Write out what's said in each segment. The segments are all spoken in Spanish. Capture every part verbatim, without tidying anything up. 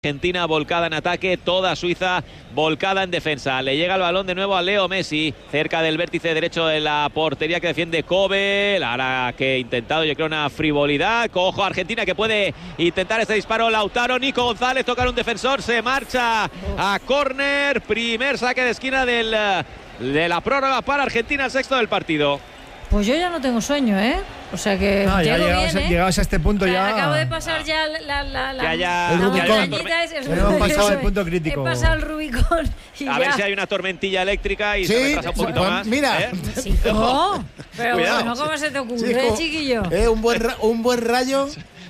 Argentina volcada en ataque, toda Suiza volcada en defensa. Le llega el balón de nuevo a Leo Messi, cerca del vértice derecho de la portería que defiende Kobel. Ahora que ha intentado, yo creo, una frivolidad. Ojo, Argentina que puede intentar este disparo. Lautaro, Nico González, tocar un defensor, se marcha a córner. Primer saque de esquina del, de la prórroga para Argentina, el sexto del partido. Pues yo ya no tengo sueño, ¿eh? O sea que no, ya llego llegados, bien, ¿eh? llegados a este punto ya... Acabo de pasar ya la... la, la ya, ya, el la Rubicón. montañita es, es, hemos pasado el punto crítico. He pasado el Rubicón y A ya. ver si hay una tormentilla eléctrica y sí, se retrasa un poquito pues, más. Mira. ¿eh? Sí, no, pero Cuidado. bueno, ¿cómo se te ocurre, Chico, chiquillo? Eh, un, buen ra- un buen rayo...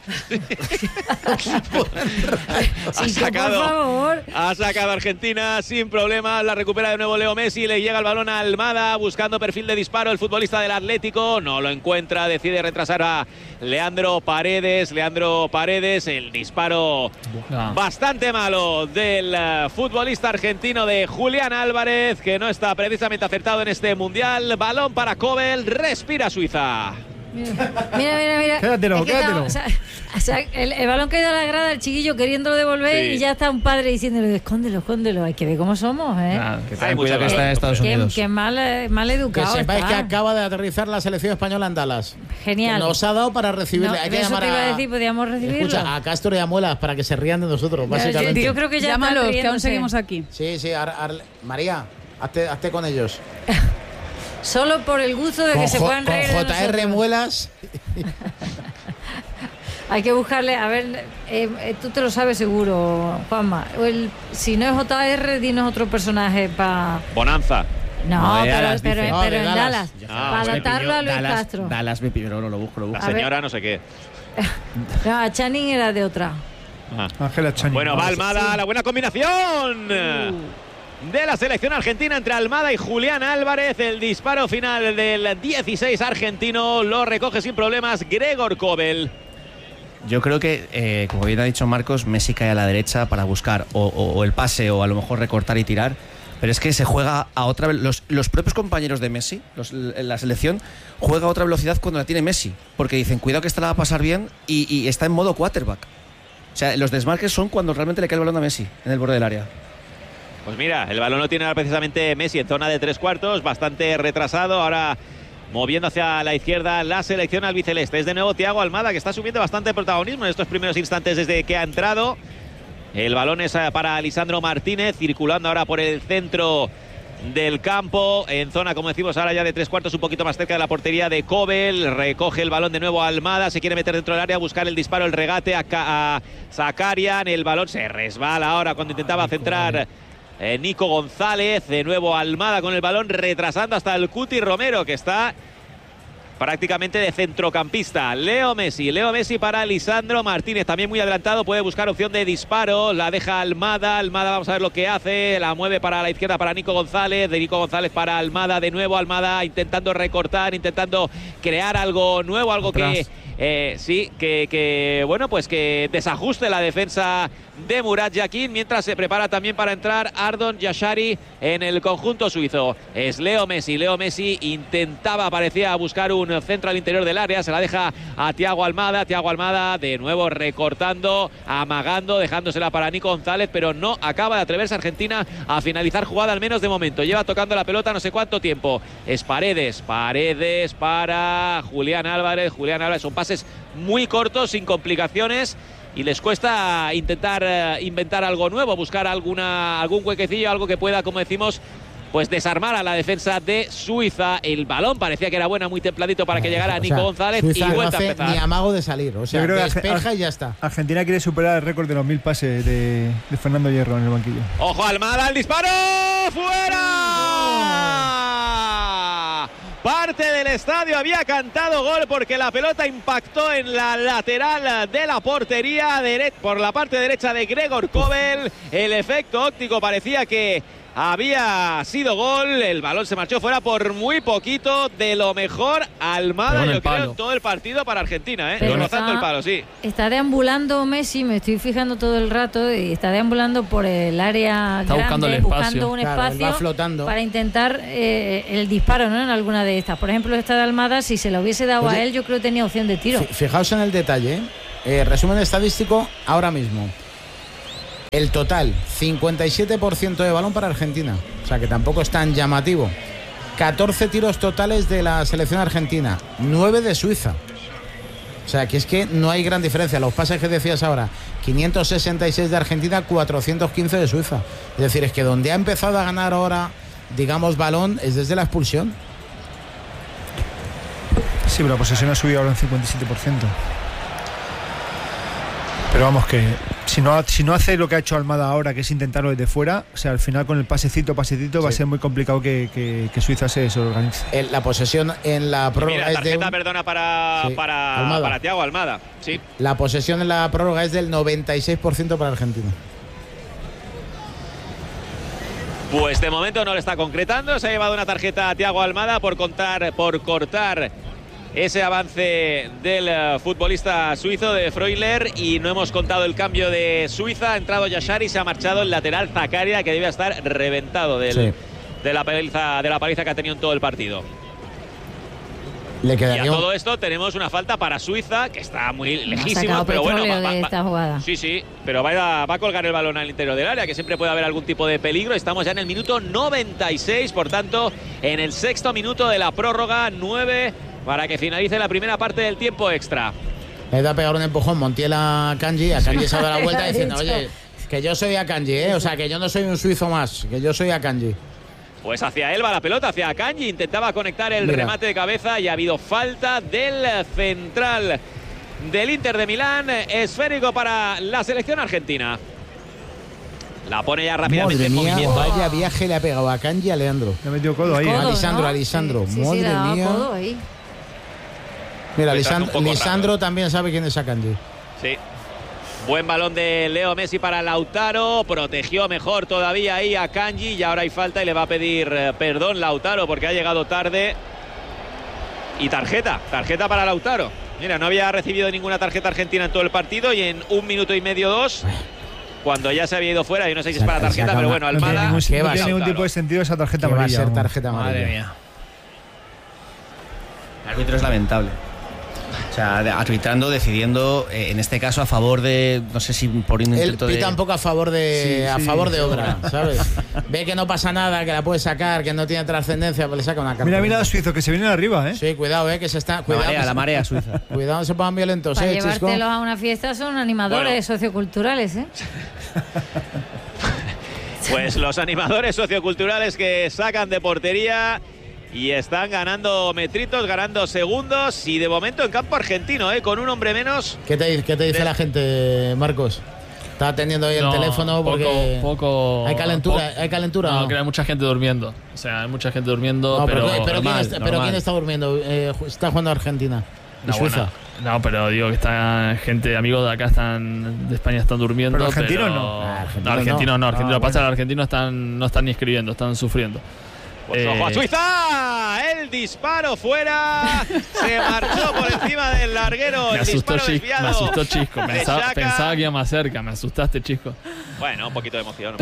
ha, Sí, sacado, por favor. ha sacado Argentina sin problemas. La recupera de nuevo Leo Messi. Le llega el balón a Almada buscando perfil de disparo. El futbolista del Atlético no lo encuentra. Decide retrasar a Leandro Paredes. Leandro Paredes. El disparo No. bastante malo del uh, futbolista argentino de Julián Álvarez, que no está precisamente acertado en este mundial. Balón para Kobel. Respira Suiza. Mira, mira, mira. Quédatelo, Es que quédatelo. está- o sea, o sea, el, el balón caído a la grada, el chiquillo queriéndolo devolver Sí. y ya está un padre diciéndole, escóndelo, escóndelo. Hay que ver cómo somos, ¿eh? Ah, que Hay ten mucho cuidado que está en balón. Estados Qué, Unidos. qué mal, eh, mal Que educado sepáis que está. acaba de aterrizar la selección española en Dallas. Genial. Que nos ha dado para recibirle. No, Hay que eso llamar te iba a a... decir, podíamos recibirlo. Escucha, a Castro y a Muelas para que se rían de nosotros, Ya, básicamente. yo, yo creo que ya Llámalos, están que aún riéndose. seguimos aquí. Sí, sí, ar- ar- María, hazte, hazte con ellos. Solo por el gusto de Con, que se Jo- puedan con reír de J R nosotros. Muelas. Hay que buscarle, a ver, eh, eh, tú te lo sabes seguro, Juanma. O el, si no es J R, dinos otro personaje para... Bonanza. No, No, de pero, Dallas, pero, dice. pero No, de en Dallas. Dallas. Ya, para pues me adaptarlo a Luis Dallas, Castro. Dallas me pilló, no, lo busco, lo busco. La A ver. señora no sé qué. No, a Channing era de otra. Ah. Ángela Channing. Bueno, va Almada, la buena combinación de la selección argentina entre Almada y Julián Álvarez. El disparo final del dieciséis argentino lo recoge sin problemas Gregor Kobel. Yo creo que, eh, como bien ha dicho Marcos, Messi cae a la derecha para buscar o, o- o el pase o a lo mejor recortar y tirar. Pero es que se juega a otra ve- los, los propios compañeros de Messi, los- la selección, juega a otra velocidad cuando la tiene Messi. Porque dicen, cuidado que esta la va a pasar bien y, y está en modo quarterback. O sea, los desmarques son cuando realmente le cae el balón a Messi en el borde del área. Pues mira, el balón lo tiene ahora precisamente Messi en zona de tres cuartos, bastante retrasado. Ahora moviendo hacia la izquierda la selección albiceleste. Es de nuevo Thiago Almada, que está subiendo bastante protagonismo en estos primeros instantes desde que ha entrado. El balón es para Lisandro Martínez, circulando ahora por el centro del campo, en zona, como decimos, ahora ya de tres cuartos, un poquito más cerca de la portería de Kobel. Recoge el balón de nuevo a Almada, se quiere meter dentro del área, buscar el disparo, el regate a, Ka- a Zakarian. El balón se resbala ahora cuando intentaba centrar eh, Nico González. De nuevo Almada con el balón, retrasando hasta el Cuti Romero, que está prácticamente de centrocampista. Leo Messi, Leo Messi para Lisandro Martínez, también muy adelantado, puede buscar opción de disparo, la deja Almada, Almada vamos a ver lo que hace, la mueve para la izquierda para Nico González, de Nico González para Almada, de nuevo Almada intentando recortar, intentando crear algo nuevo, algo Atrás. que eh, sí, que, que bueno, pues que desajuste la defensa de Murat Yakin, mientras se prepara también para entrar Ardon Yashari en el conjunto suizo. Es Leo Messi, Leo Messi intentaba, parecía buscar un centro al interior del área, se la deja a Thiago Almada, Thiago Almada de nuevo recortando, amagando, dejándosela para Nico González, pero no acaba de atreverse Argentina a finalizar jugada, al menos de momento. Lleva tocando la pelota no sé cuánto tiempo. Es Paredes, Paredes para Julián Álvarez, Julián Álvarez, son pases muy cortos, sin complicaciones, y les cuesta intentar eh, inventar algo nuevo, buscar alguna, algún huequecillo, algo que pueda, como decimos, pues desarmar a la defensa de Suiza. El balón parecía que era buena, muy templadito para que llegara O Nico sea, González, Suiza y no vuelta a hace empezar. ni amago de salir. O sea, Yo creo que despeja Arge- y ya está. Argentina quiere superar el récord de los mil pases de, de Fernando Hierro en el banquillo. Ojo, Almada, el disparo, fuera. Parte del estadio había cantado gol porque la pelota impactó en la lateral de la portería dere- por la parte derecha de Gregor Kobel. El efecto óptico parecía que había sido gol. El balón se marchó fuera por muy poquito. De lo mejor, Almada, Pegó en yo el creo, palo. en todo el partido para Argentina, ¿eh? Pero Rozando está- el palo, sí. Está deambulando Messi, me estoy fijando todo el rato, y está deambulando por el área Está grande, buscando el espacio. buscando un Claro, él espacio va flotando. para intentar eh, el disparo, ¿no? En alguna de estas. Por ejemplo, esta de Almada, si se la hubiese dado Oye, a él, yo creo que tenía opción de tiro. Fi- Fijaos en el detalle, ¿eh? Eh, resumen estadístico ahora mismo. El total, cincuenta y siete por ciento de balón para Argentina. O sea que tampoco es tan llamativo. catorce tiros totales de la selección argentina, nueve de Suiza. O sea que es que no hay gran diferencia. Los pases que decías ahora, quinientos sesenta y seis de Argentina, cuatrocientos quince de Suiza. Es decir, es que donde ha empezado a ganar ahora, digamos, balón, es desde la expulsión. Sí, pero la posesión ha subido ahora un cincuenta y siete por ciento. Pero vamos, que si no, si no hace lo que ha hecho Almada ahora, que es intentarlo desde fuera, o sea, al final con el pasecito, pasecito, sí. va a ser muy complicado que, que, que Suiza se, se organice. El, la posesión en la prórroga mira, tarjeta, es de un... perdona, para, sí. para, Almada. para Thiago Almada. Sí. La posesión en la prórroga es del noventa y seis por ciento para Argentina. Pues de momento no lo está concretando. Se ha llevado una tarjeta a Thiago Almada por contar, por cortar ese avance del uh, futbolista suizo de Freuler, y no hemos contado el cambio de Suiza. Ha entrado Yashari y se ha marchado el lateral Zakaria, que debe estar reventado del, sí. de, la paliza, de la paliza que ha tenido en todo el partido. Le quedaría y a un... todo esto tenemos una falta para Suiza, que está muy lejísimo, pero bueno, va, va, de esta jugada. sí, sí, pero va a, va a colgar el balón al interior del área, que siempre puede haber algún tipo de peligro. Estamos ya en el minuto noventa y seis, por tanto, en el sexto minuto de la prórroga, nueve para que finalice la primera parte del tiempo extra. Le da a pegar un empujón Montiel a Kanji, a Kanji se da la vuelta diciendo, oye, que yo soy Akanji, ¿eh? O sea, que yo no soy un suizo más, que yo soy Akanji. Pues hacia él va la pelota, hacia Akanji, intentaba conectar el Mira. remate de cabeza y ha habido falta del central del Inter de Milán, esférico para la selección argentina. La pone ya rápidamente en movimiento. Vaya viaje le ha pegado a Akanji y a Leandro. Le ha metido codo ahí. Codo, ¿eh? ¿no? Lisandro, a Lisandro. Sí, sí, Madre sí, mía. Codo ahí. Mira, Lisandro, Lisandro también sabe quién es Akanji. Sí. Buen balón de Leo Messi para Lautaro. Protegió mejor todavía ahí a Kanji. Y ahora hay falta y le va a pedir eh, perdón Lautaro porque ha llegado tarde. Y tarjeta. Tarjeta para Lautaro. Mira, no había recibido ninguna tarjeta argentina en todo el partido. Y en un minuto y medio, dos, cuando ya se había ido fuera. Yo no sé si es para tarjeta, pero bueno, Almada. No tiene ningún, no tiene ningún tipo de sentido esa tarjeta amarilla. Va a ser tarjeta amarilla. Madre mía. El árbitro es lamentable. O sea, arbitrando, decidiendo, eh, en este caso a favor de, no sé si por un intento de... Él pita un poco a favor de sí, a sí, favor de sí, obra, ¿sabes? Ve que no pasa nada, que la puede sacar, que no tiene trascendencia, pues le saca una carta. Mira, mira a suizo, que se vienen arriba, ¿eh? Sí, cuidado, ¿eh? Que se está... Cuidado, la marea, la marea suiza. Cuidado, no se pongan violentos, Para ¿eh, llevártelos Chisco? a una fiesta son animadores bueno. socioculturales, ¿eh? Pues los animadores socioculturales que sacan de portería y están ganando metritos, ganando segundos, y de momento en campo argentino, ¿eh? Con un hombre menos. ¿Qué te, qué te dice de... la gente, Marcos? Está atendiendo ahí no, el teléfono porque poco, poco, hay calentura, poco, hay calentura. No, ¿no? que hay mucha gente durmiendo. O sea, hay mucha gente durmiendo, no, pero, pero, pero, normal, ¿quién está, normal. pero ¿quién está durmiendo? Eh, está jugando Argentina. No, Suiza. Bueno, no, pero digo que está gente, amigos de acá están de España están durmiendo. Pero argentinos pero... no. Ah, argentinos no. Argentinos no, argentinos ah, pasa, bueno. los argentinos están, no están ni escribiendo, están sufriendo. Pues eh... ojo a Suiza, el disparo fuera, se marchó por encima del larguero, me el asustó, disparo Chisco, desviado. me asustó Chisco, pensaba, pensaba que iba más cerca, me asustaste, Chisco. Bueno, un poquito de emoción.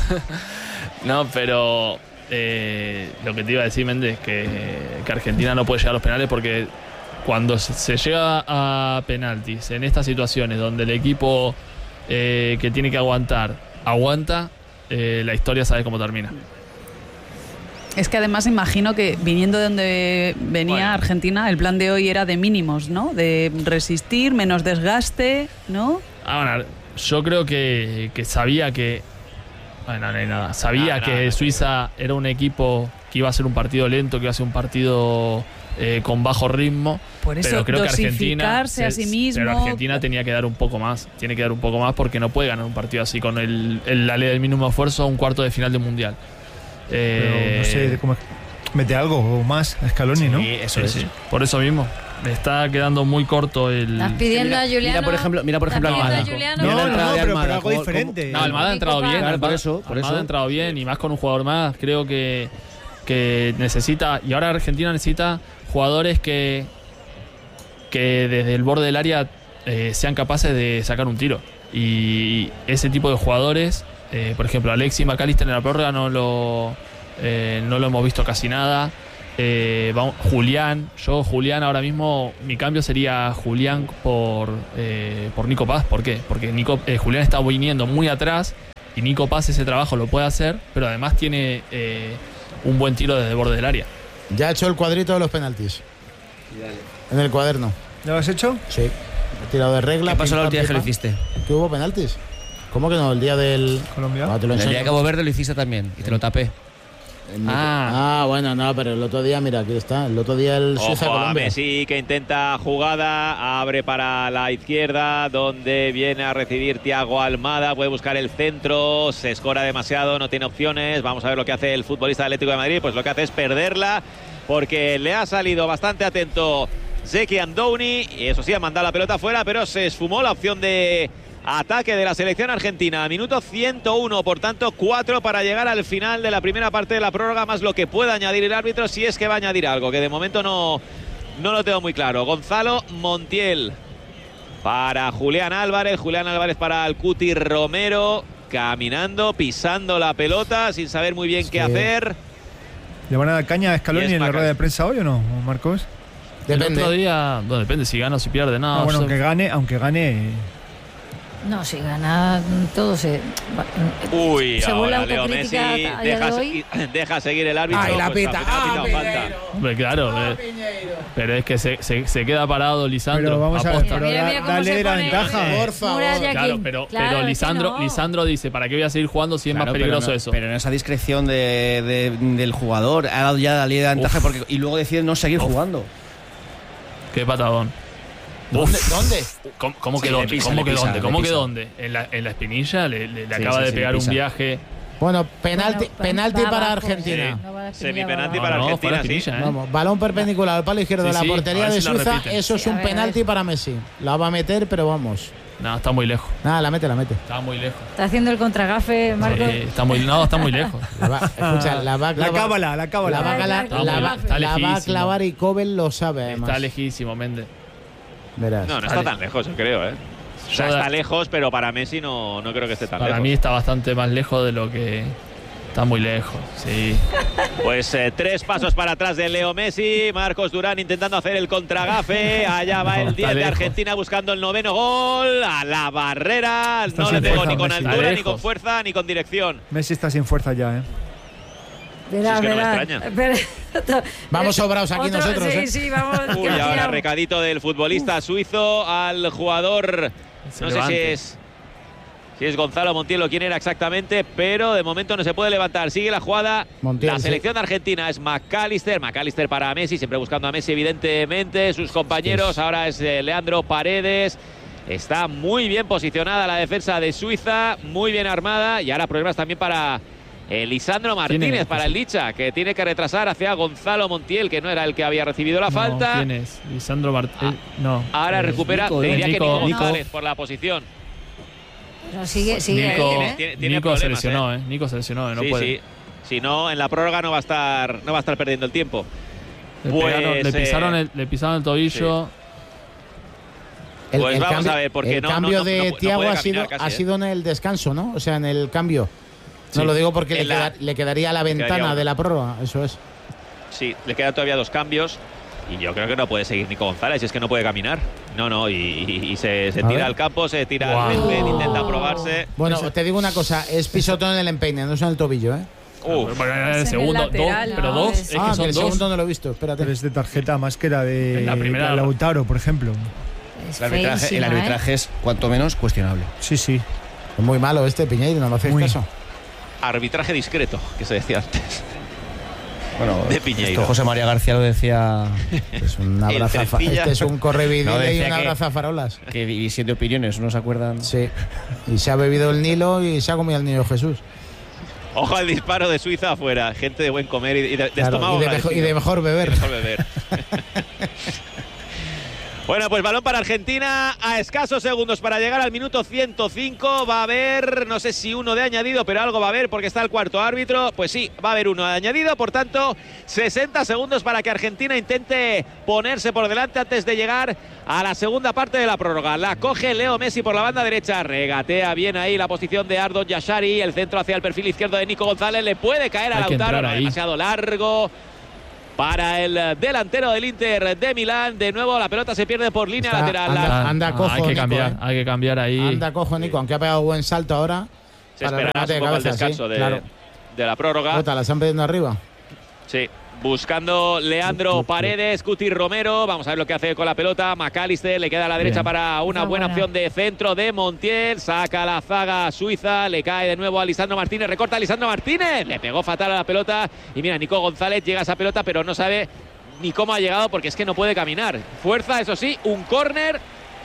No, pero eh, lo que te iba a decir, Méndez, que, que Argentina no puede llegar a los penales porque cuando se, se llega a penaltis en estas situaciones donde el equipo eh, que tiene que aguantar aguanta, eh, la historia sabe cómo termina. Es que además imagino que viniendo de donde venía bueno. Argentina, el plan de hoy era de mínimos, ¿no? De resistir, menos desgaste, ¿no? Ah, bueno, yo creo que, que sabía que... Bueno, no hay nada. Sabía no, no, que no, Suiza era un equipo que iba a ser un partido lento, que iba a ser un partido eh, con bajo ritmo. Por eso pero creo que Argentina, a sí mismo. Pero Argentina tenía que dar un poco más. Tiene que dar un poco más porque no puede ganar un partido así con el, el, la ley del mínimo esfuerzo a un cuarto de final de mundial. Eh, pero no sé, ¿cómo mete algo o más a Scaloni, sí, ¿no? Eso es, sí. Por eso mismo. Me está quedando muy corto el... Estás pidiendo mira, a Juliano... Mira, por ejemplo, mira, por ejemplo Almada. No, no, no, no, pero, Almada, pero algo como, diferente. Como, no, Almada ha entrado bien. Claro, Almada, por eso, por Almada eso. ha entrado bien y más con un jugador más. Creo que, que necesita... Y ahora Argentina necesita jugadores que, que desde el borde del área eh, sean capaces de sacar un tiro. Y ese tipo de jugadores, eh, por ejemplo, Alexis McAllister en la prórroga no lo, eh, no lo hemos visto casi nada. Eh, vamos, Julián, yo Julián ahora mismo, mi cambio sería Julián por, eh, por Nico Paz. ¿Por qué? Porque Nico, eh, Julián está viniendo muy atrás y Nico Paz ese trabajo lo puede hacer, pero además tiene eh, un buen tiro desde el borde del área. Ya he hecho el cuadrito de los penaltis. En el cuaderno. ¿Ya lo has hecho? Sí. He tirado de regla. ¿Qué pasó la última vez que lo pipa. hiciste? ¿Que hubo penaltis? ¿Cómo que no? El día del... Colombia. Ah, te lo El día enseño. de Cabo Verde lo hiciste también y te lo tapé. Ah. Ah, bueno, no, pero el otro día, mira, aquí está. El otro día el Ojo a Suiza-Colombia. Messi, que intenta jugada, abre para la izquierda, donde viene a recibir Thiago Almada, puede buscar el centro, se escora demasiado, no tiene opciones. Vamos a ver lo que hace el futbolista del Atlético de Madrid, pues lo que hace es perderla, porque le ha salido bastante atento Zeki Andoni, y eso sí, ha mandado la pelota fuera, pero se esfumó la opción de ataque de la selección argentina. Minuto ciento uno, por tanto cuatro para llegar al final de la primera parte de la prórroga, más lo que pueda añadir el árbitro, si es que va a añadir algo, que de momento no, no lo tengo muy claro. Gonzalo Montiel para Julián Álvarez, Julián Álvarez para el Cuti Romero, caminando, pisando la pelota, sin saber muy bien Sí. qué hacer. ¿Le van a dar caña a Y Scaloni es en la Maca. rueda de prensa hoy o no, Marcos? Depende. El otro día, bueno, depende si gana o si pierde, no. Ah, bueno, yo- aunque gane, aunque gane. No, si gana todo se. Uy, Según la ahora Leo Messi autocrítica a día deja, de hoy. deja seguir el árbitro. Ay, la pues, pita. al final ha Ah, pitado falta. Piñeiro. Hombre, claro, Ah, eh, Piñeiro. pero es que se, se, se queda parado Lisandro. Pero vamos a ver, aposta. pero Mira, da- mira cómo dale se la pone ventaja. Por favor. Muralla Claro, King. pero, Claro, pero es que Lisandro, no. Lisandro dice, ¿para qué voy a seguir jugando si es Claro, más peligroso pero no, eso? Pero en esa discreción de, de- del jugador, ha dado ya la ley de ventaja Uf. porque, y luego decide no seguir Uf. jugando. Qué patadón. ¿Dónde? ¿Dónde? ¿Cómo, cómo Sí, que le dónde? pisa, ¿Cómo le que pisa, dónde? le ¿Cómo que pisa. dónde? En la, en la espinilla le, le- le Sí, acaba sí, de sí, pegar le un pisa. viaje. Bueno, penalti, Bueno, penalti va para abajo, Argentina. sí. No va a la Semipenalti va para abajo. No, fue la Argentina, sí. espinilla, ¿eh? Vamos, balón perpendicular al palo izquierdo Sí, de la sí, portería a ver de si la Suiza. repite. Eso es Sí, a un ver, a penalti ver. para Messi. La va a meter, pero vamos. No, está muy lejos. Nada, la mete, la mete. Está muy lejos. Está haciendo el contragafe, Marcos. Eh, está muy, no, está muy lejos. La va, escucha, la va a La clavar. cábala, la cábala. La va a, cala- Está la muy- va- está la va a lejísimo. clavar y Kovel lo sabe, además. Está lejísimo, Méndez. Verás. No, no está Vale. tan lejos, yo creo, ¿eh? O sea, Yo- está lejos, pero para Messi no, no creo que esté tan Para lejos. mí está bastante más lejos de lo que. Está muy lejos, sí. Pues eh, tres pasos para atrás de Leo Messi. Marcos Durán intentando hacer el contragafe. Allá va No, el está diez de lejos. Argentina buscando el noveno gol. A la barrera. Está No sin le pegó fuerza, ni con Messi. altura, Está ni con lejos. fuerza, ni con dirección. Messi está sin fuerza ya, ¿eh? Verás, Si es que no me verás. extraña. Pero- Vamos sobrados aquí Otro- nosotros, Sí, ¿eh? sí, vamos. Uy, que ahora tiramos. recadito del futbolista suizo al jugador. Se no sé si levante. es. Si es Gonzalo Montiel o quién era exactamente, pero de momento no se puede levantar. Sigue la jugada. Montiel, la sí. selección de Argentina es McAllister. McAllister para Messi, siempre buscando a Messi, evidentemente. Sus compañeros, ahora es eh, Leandro Paredes. Está muy bien posicionada la defensa de Suiza, muy bien armada. Y ahora problemas también para eh, Lisandro Martínez, es? para el Licha, que tiene que retrasar hacia Gonzalo Montiel, que no era el que había recibido la No, falta. ¿Quién es? Lisandro Martínez. No. Ahora Eh, recupera, Nico, te ¿eh? diría que Nico- Nico Nico- González por la posición. No, sigue, sigue. Nico, ahí, tiene- ¿eh? tiene- tiene Nico se problemas, lesionó, ¿eh? Nico se lesionó, ¿eh? No sí, puede. sí. Si no, en la prórroga no va a estar, no va a estar perdiendo el tiempo. Le, Pues, pegaron- le eh, pisaron el, le pisaron el tobillo. Pues vamos cambio, a ver, porque el no- no- cambio no- de no pu- no Thiago puede ha, sido, caminar casi, ha ¿eh? sido en el descanso, ¿no? O sea, en el cambio. Sí. No lo digo porque le, En la- queda- le quedaría a la quedaría ventana uno. de la prórroga, eso es. Sí, le quedan todavía dos cambios. Y yo creo que no puede seguir Nico González, es que no puede caminar. No, no, y, y- y se, se A tira ver. al campo, se tira Guau. al césped, intenta probarse. Bueno, te digo una cosa, es pisotón en el empeine, no es en el tobillo, ¿eh? Uf, Bueno, era Es en el el segundo, lateral, dos, pero no, dos, es- es que ah, que son el dos. segundo no lo he visto, espérate. Pero es de tarjeta más que la de, En la primera- de Lautaro, por ejemplo. Es El arbitraje, el feísima, ¿eh? arbitraje es cuanto menos cuestionable. Sí, sí. Es muy malo este Piñeiro, no lo hacéis Muy. caso. arbitraje discreto, que se decía antes. Bueno, De Piñeiro. esto José María García lo decía, Es un abrazo a fa- Cercilla. este es un correvidile No, y decía un que- abrazo a farolas. que división de opiniones, ¿no se acuerdan? Sí. Y se ha bebido el Nilo y se ha comido el niño Jesús. Ojo al disparo de Suiza afuera. Gente de buen comer y de, y de- de Claro, estómago y, de mejor, y de mejor beber. mejor beber. Bueno, pues balón para Argentina a escasos segundos para llegar al minuto ciento cinco. Va a haber, no sé si uno de añadido, pero algo va a haber porque está el cuarto árbitro. Pues sí, va a haber uno de añadido. Por tanto, sesenta segundos para que Argentina intente ponerse por delante antes de llegar a la segunda parte de la prórroga. La coge Leo Messi por la banda derecha. Regatea bien ahí la posición de Ardon Yashari. El centro hacia el perfil izquierdo de Nico González. Le puede caer a Hay que Lautaro. entrar No, ahí. demasiado largo. para el delantero del Inter de Milán. De nuevo la pelota se pierde por línea Está, lateral. anda, La- anda cojo, hay que Nico, cambiar, ¿eh? hay que cambiar ahí. Anda cojo, Nico, aunque ha pegado buen salto ahora. se para el esperará remate un de poco el cabeza, descanso sí, de, claro. de la prórroga. Jota, la están pidiendo arriba. Sí, buscando Leandro Paredes, Cuti Romero. Vamos a ver lo que hace con la pelota. McAllister le queda a la derecha Bien. para una Esa buena buena. opción de centro de Montiel. Saca la zaga suiza, le cae de nuevo a Lisandro Martínez. Recorta a Lisandro Martínez. Le pegó fatal a la pelota. Y mira, Nico González llega a esa pelota, pero no sabe ni cómo ha llegado porque es que no puede caminar. Fuerza, eso sí, un córner.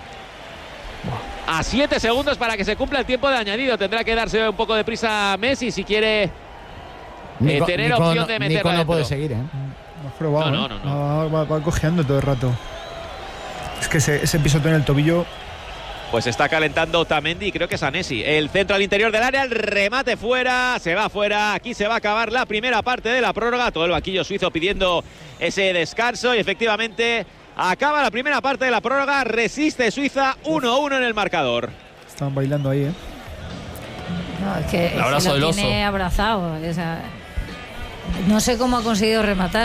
A siete segundos para que se cumpla el tiempo de añadido. Tendrá que darse un poco de prisa Messi si quiere eh, tener opción no, de meterla Nico no dentro. puede seguir, ¿eh? No has probado, No, ¿eh? no, no, no. Va, va- va cojeando todo el rato. Es que ese, ese pisotón en el tobillo. Pues está calentando Otamendi y creo que es Anesi. El centro al interior del área, el remate fuera, se va fuera. Aquí se va a acabar la primera parte de la prórroga. Todo el banquillo suizo pidiendo ese descanso y efectivamente acaba la primera parte de la prórroga. Resiste Suiza uno uno en el marcador. Estaban bailando ahí, ¿eh? No, es que, es El abrazo que lo del tiene oso. abrazado. O sea, no sé cómo ha conseguido rematar.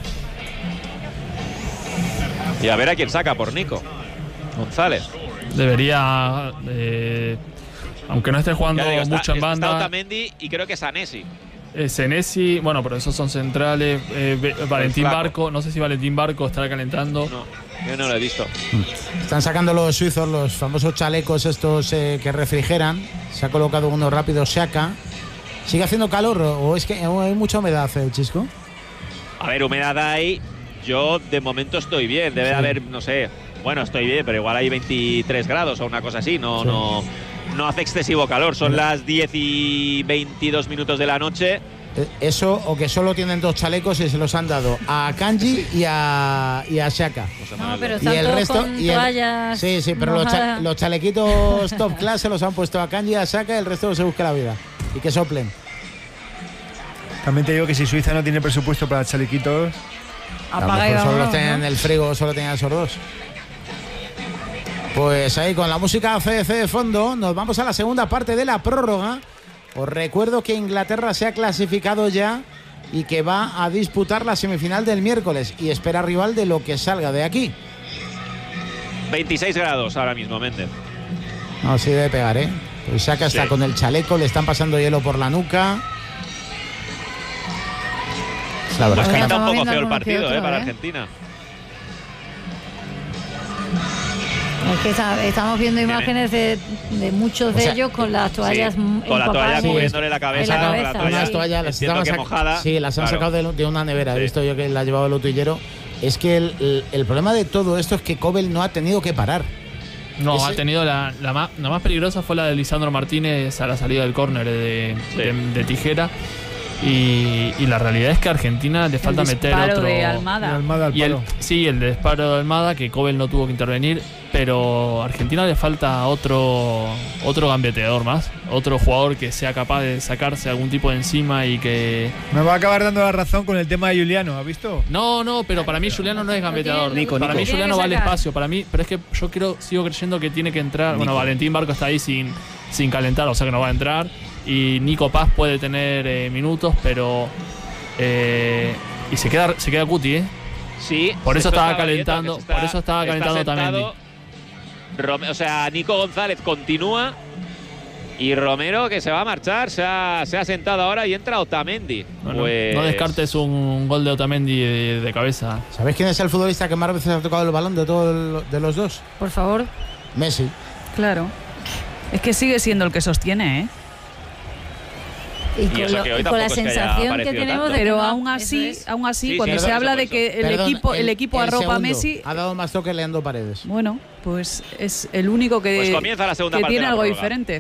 Y a ver a quién saca por Nico González. Debería, eh, aunque no esté jugando Ya digo, está, mucho en está banda, Otamendi y creo que es Anesi. eh, Senesi, bueno, pero esos son centrales. eh, Be- Valentín flaco. Barco, no sé si Valentín Barco estará calentando. No, yo no lo he visto. Están sacando los suizos los famosos chalecos estos eh, que refrigeran. Se ha colocado uno rápido, Xhaka. ¿Sigue haciendo calor o o es que o hay mucha humedad, eh, Chisco? A ver, humedad hay. Yo de momento estoy bien. Debe Sí. haber, no sé. Bueno, estoy bien, pero igual hay veintitrés grados o una cosa así. No, Sí. no, no hace excesivo calor. Son las diez y veintidós minutos de la noche. Eh, Eso o que solo tienen dos chalecos y se los han dado a Kanji y a, y a Xhaka. No, pero Y están el todos resto. con y el- toallas sí, sí, pero los, cha- mojadas. los chalequitos top class se los han puesto a Kanji y a Xhaka y el resto se busca la vida. Y que soplen. También te digo que si Suiza no tiene presupuesto para chalequitos, A lo Apaga y mejor solo vámonos, los tenían ¿no? en el frigo, solo tenían esos dos. Pues ahí con la música C D C de fondo, nos vamos a la segunda parte de la prórroga. Os recuerdo que Inglaterra se ha clasificado ya y que va a disputar la semifinal del miércoles y espera rival de lo que salga de aquí. veintiséis grados ahora mismo, Méndez. No, sí debe pegar, ¿eh? Pues Xhaka está Sí. con el chaleco, le están pasando hielo por la nuca. La verdad Pues es que pinta un estamos poco viendo feo el alguno que partido otro, eh, para ¿eh? Argentina. Es que está- estamos viendo imágenes de, de muchos de O sea, ellos con las toallas Sí, m- con la toalla empapadas cubriéndole la en cabeza, la con la cabeza, toalla. unas sí. toallas las Entiendo estaban que sac- mojada, Sí, las han claro. sacado de, de una nevera. He Sí. visto yo que la ha llevado el utillero. Es que el, el- el problema de todo esto es que Kobel no ha tenido que parar. No, Ese- ha tenido la, la, más, la más peligrosa fue la de Lisandro Martínez a la salida del córner de, Sí. de, de Tijera. Y, y la realidad es que a Argentina le falta el meter disparo otro. de y Almada. Almada al Y el, palo. sí, el disparo de Almada, que Kobel no tuvo que intervenir, pero a Argentina le falta otro otro gambeteador más, otro jugador que sea capaz de sacarse algún tipo de encima y que... Me va a acabar dando la razón con el tema de Juliano, ¿has visto? No, no, pero para mí Juliano no es gambeteador. tiene- Nico, para Nico. mí Tiene Juliano que va al sacar. espacio, para mí, pero es que yo quiero, sigo creyendo que tiene que entrar. Bueno, Nico. Valentín Barco está ahí sin, sin calentar, o sea que no va a entrar. Y Nico Paz puede tener eh, minutos, pero... eh, y se queda, se queda Cuti, ¿eh? Sí. Por eso esto estaba estaba viendo calentando, que se está- por eso estaba está calentando sentado. Otamendi. Rome- o sea, Nico González continúa y Romero que se va a marchar, se ha, se ha sentado ahora y entra Otamendi. Bueno, Pues- No descartes un gol de Otamendi de, de cabeza. ¿Sabéis quién es el futbolista que más veces ha tocado el balón de todos de los dos? Por favor. Messi. Claro. Es que sigue siendo el que sostiene, ¿eh? Y con, eso lo- que hoy y con la tampoco es que haya sensación que aparecido tenemos tanto. de que Pero no, aún eso así, es. aún así, Sí, cuando sí, se por habla eso, de por que el Perdón, equipo, el, equipo el arropa a segundo Messi, Ha dado más toque Leandro Paredes. bueno, pues es el único que, Pues comienza la segunda que parte de tiene la algo prórroga. diferente.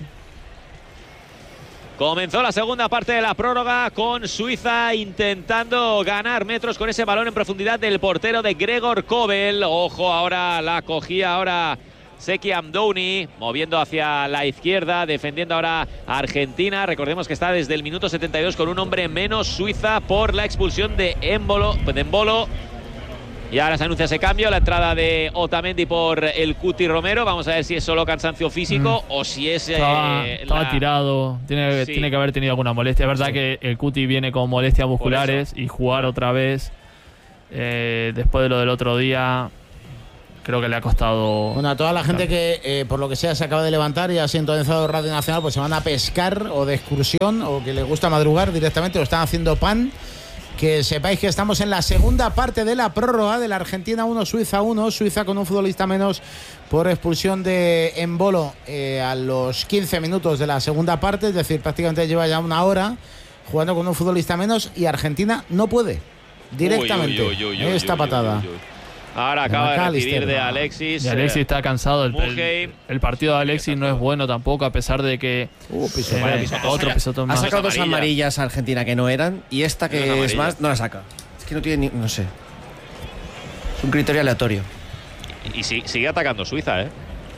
Comenzó la segunda parte de la prórroga con Suiza intentando ganar metros con ese balón en profundidad del portero de Gregor Kobel. Ojo, ahora la cogía ahora Seki Amdouni, moviendo hacia la izquierda, defendiendo ahora a Argentina. Recordemos que está desde el minuto setenta y dos con un hombre menos Suiza por la expulsión de Embolo, de Embolo. Y ahora se anuncia ese cambio, la entrada de Otamendi por el Cuti Romero. Vamos a ver si es solo cansancio físico o si es... eh, Estaba, estaba la- tirado, tiene, Sí. tiene que haber tenido alguna molestia. Es verdad que el Cuti viene con molestias musculares y jugar otra vez eh, después de lo del otro día, creo que le ha costado. Bueno, a toda la gente que, eh, por lo que sea, se acaba de levantar y ha sintonizado Radio Nacional, pues se van a pescar o de excursión o que les gusta madrugar directamente o están haciendo pan. Que sepáis que estamos en la segunda parte de la prórroga de la Argentina uno, Suiza uno. Suiza con un futbolista menos por expulsión de Embolo eh, a los quince minutos de la segunda parte. Es decir, prácticamente lleva ya una hora jugando con un futbolista menos y Argentina no puede directamente. Uy, uy, uy, uy, esta uy, patada. Uy, uy, uy. Ahora acaba de recibir de Alexis. Y Alexis está cansado. El, el, el partido de Alexis no es bueno tampoco, a pesar de que. Uh, piso, eh, vaya, piso, otro pisotón más. Ha sacado dos amarillas a Argentina que no eran. Y esta que es más, no la saca. Es que no tiene ni. No sé. Es un criterio aleatorio. Y, y sigue, sigue atacando Suiza, ¿eh?